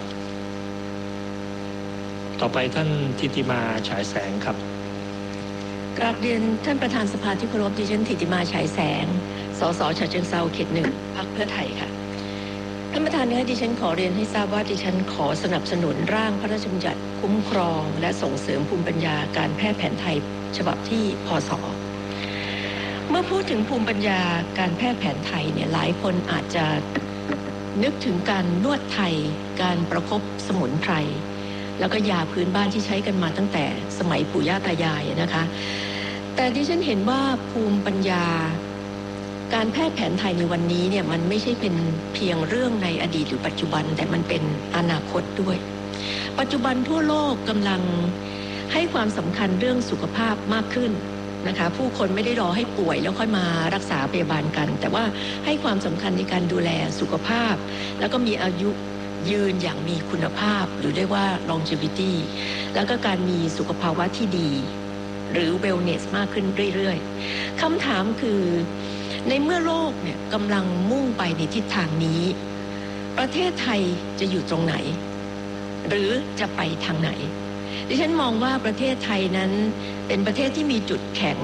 ต่อไปท่านทิติมาฉายแสงครับกราบเรียนท่านประธานสภาที่เคารพดิฉันทิติมาฉายแสงสสฉะเชิงเทราเขตหนึ่งพรรคเพื่อไทยค่ะท่านประธานคะดิฉันขอเรียนให้ทราบว่าดิฉันขอสนับสนุนร่างพระราชบัญญัติคุ้มครองและส่งเสริมภูมิปัญญาการแพทย์แผนไทยฉบับที่พ.ศ.เมื่อพูดถึงภูมิปัญญาการแพทย์แผนไทยเนี่ยหลายคนอาจจะนึกถึงการนวดไทยการประคบสมุนไพรแล้วก็ยาพื้นบ้านที่ใช้กันมาตั้งแต่สมัยปู่ย่าตายายนะคะแต่ดิฉันเห็นว่าภูมิปัญญาการแพทย์แผนไทยในวันนี้เนี่ยมันไม่ใช่เป็นเพียงเรื่องในอดีตหรือปัจจุบันแต่มันเป็นอนาคตด้วยปัจจุบันทั่วโลกกำลังให้ความสำคัญเรื่องสุขภาพมากขึ้นนะคะผู้คนไม่ได้รอให้ป่วยแล้วค่อยมารักษาพยาบาลกันแต่ว่าให้ความสำคัญในการดูแลสุขภาพแล้วก็มีอายุยืนอย่างมีคุณภาพหรือเรียกว่า longevity แล้วก็การมีสุขภาวะที่ดีหรือ wellness มากขึ้นเรื่อยๆคำถามคือในเมื่อโลกเนี่ยกำลังมุ่งไปในทิศทางนี้ประเทศไทยจะอยู่ตรงไหนหรือจะไปทางไหนดิฉันมองว่าประเทศไทยนั้นเป็นประเทศที่มีจุดแข็ง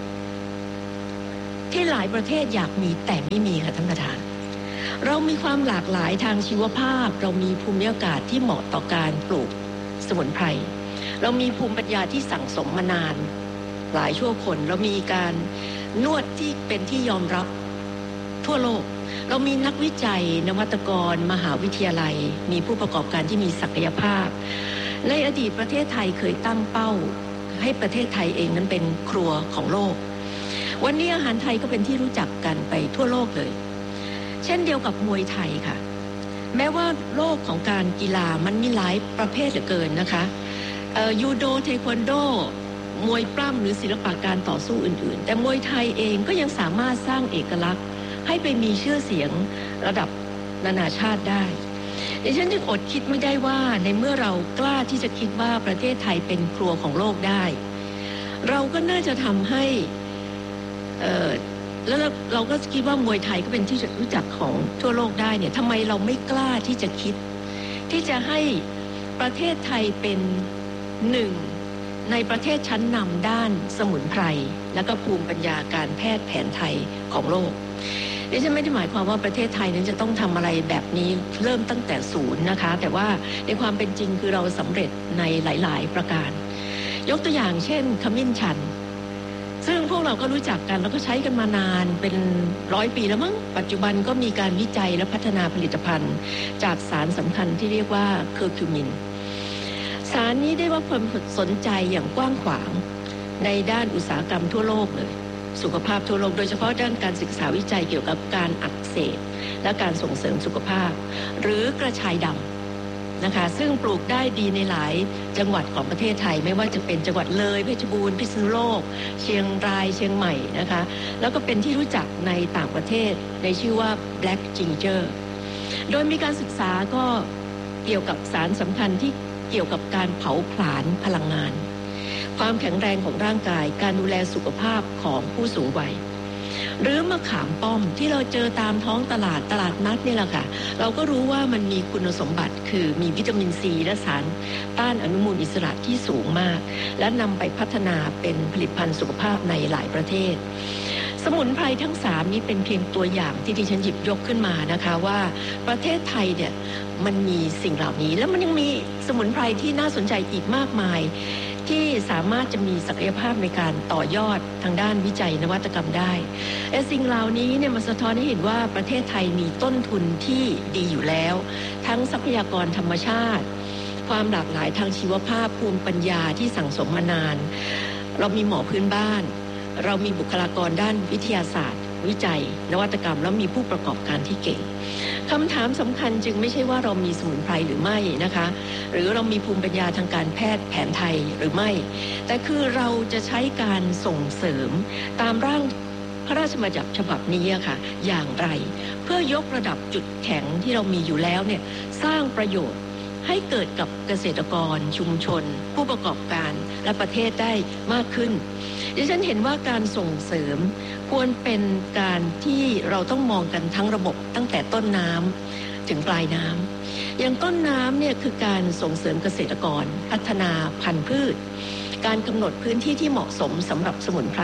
ที่หลายประเทศอยากมีแต่ไม่มีค่ะท่านประธานเรามีความหลากหลายทางชีวภาพเรามีภูมิอากาศที่เหมาะต่อการปลูกสมุนไพรเรามีภูมิปัญญาที่สั่งสมมานานหลายชั่วคนเรามีการนวดที่เป็นที่ยอมรับทั่วโลกเรามีนักวิจัยนวัตกรมหาวิทยาลัยมีผู้ประกอบการที่มีศักยภาพในอดีตประเทศไทยเคยตั้งเป้าให้ประเทศไทยเองนั้นเป็นครัวของโลกวันนี้อาหารไทยก็เป็นที่รู้จักกันไปทั่วโลกเลยเช่นเดียวกับมวยไทยค่ะแม้ว่าโลกของการกีฬามันมีหลายประเภทเหลือเกินนะคะยูโดเทควันโดมวยปล้ำหรือศิลปะการต่อสู้อื่นๆแต่มวยไทยเองก็ยังสามารถสร้างเอกลักษณ์ให้ไปมีชื่อเสียงระดับนานาชาติได้ดิฉันจึงอดคิดไม่ได้ว่าในเมื่อเรากล้าที่จะคิดว่าประเทศไทยเป็นครัวของโลกได้เราก็น่าจะทำให้เอ่อแล้วเราก็คิดว่ามวยไทยก็เป็นที่รู้จักของทั่วโลกได้เนี่ยทำไมเราไม่กล้าที่จะคิดที่จะให้ประเทศไทยเป็นหนึ่งในประเทศชั้นนำด้านสมุนไพรและก็ภูมิปัญญาการแพทย์แผนไทยของโลกดิฉันไม่ได้หมายความว่าประเทศไทยนั้นจะต้องทำอะไรแบบนี้เริ่มตั้งแต่ศูนย์นะคะแต่ว่าในความเป็นจริงคือเราสำเร็จในหลายๆประการยกตัวอย่างเช่นขมิ้นชันซึ่งพวกเราก็รู้จักกันแล้วก็ใช้กันมานานเป็นร้อยปีแล้วมั้งปัจจุบันก็มีการวิจัยและพัฒนาผลิตภัณฑ์จากสารสำคัญที่เรียกว่าเคอร์คิวมินสารนี้ได้รับความสนใจอย่างกว้างขวางในด้านอุตสาหกรรมทั่วโลกเลยสุขภาพทั่วโลกโดยเฉพาะด้านการศึกษาวิจัยเกี่ยวกับการอักเสบและการส่งเสริมสุขภาพหรือกระชายดำนะคะซึ่งปลูกได้ดีในหลายจังหวัดของประเทศไทยไม่ว่าจะเป็นจังหวัดเลยเพชรบูรณ์พิษณุโลกเชียงรายเชียงใหม่นะคะแล้วก็เป็นที่รู้จักในต่างประเทศในชื่อว่า Black Ginger โดยมีการศึกษาก็เกี่ยวกับสารสำคัญที่เกี่ยวกับการเผาผลาญพลังงานความแข็งแรงของร่างกายการดูแลสุขภาพของผู้สูงวัยหรือมะขามป้อมที่เราเจอตามท้องตลาดตลาดนัดนี่แหละค่ะเราก็รู้ว่ามันมีคุณสมบัติคือมีวิตามินซีและสารต้านอนุมูลอิสระที่สูงมากและนำไปพัฒนาเป็นผลิตภัณฑ์สุขภาพในหลายประเทศสมุนไพรทั้งสามนี้เป็นเพียงตัวอย่างที่ดิฉันหยิบยกขึ้นมานะคะว่าประเทศไทยเนี่ยมันมีสิ่งเหล่านี้แล้วมันยังมีสมุนไพรที่น่าสนใจอีกมากมายที่สามารถจะมีศักยภาพในการต่อยอดทางด้านวิจัยนวัตกรรมได้และสิ่งเหล่านี้เนี่ยมันสะท้อนให้เห็นว่าประเทศไทยมีต้นทุนที่ดีอยู่แล้วทั้งทรัพยากรธรรมชาติความหลากหลายทางชีวภาพภูมิปัญญาที่สั่งสมมานานเรามีหมอพื้นบ้านเรามีบุคลากรด้านวิทยาศาสตร์วิจัยนวัตกรรมแล้วมีผู้ประกอบการที่เก่งคำถามสำคัญจึงไม่ใช่ว่าเรามีสมุนไพรหรือไม่นะคะหรือเรามีภูมิปัญญาทางการแพทย์แผนไทยหรือไม่แต่คือเราจะใช้การส่งเสริมตามร่างพระราชบัญญัติฉบับนี้ค่ะอย่างไรเพื่อยกระดับจุดแข็งที่เรามีอยู่แล้วเนี่ยสร้างประโยชน์ให้เกิดกับเกษตรกรชุมชนผู้ประกอบการและประเทศได้มากขึ้นดิฉันเห็นว่าการส่งเสริมควรเป็นการที่เราต้องมองกันทั้งระบบตั้งแต่ต้นน้ำถึงปลายน้ำอย่างต้นน้ำเนี่ยคือการส่งเสริมเกษตรกรพัฒนาพันธุ์พืชการกำหนดพื้นที่ที่เหมาะสมสำหรับสมุนไพร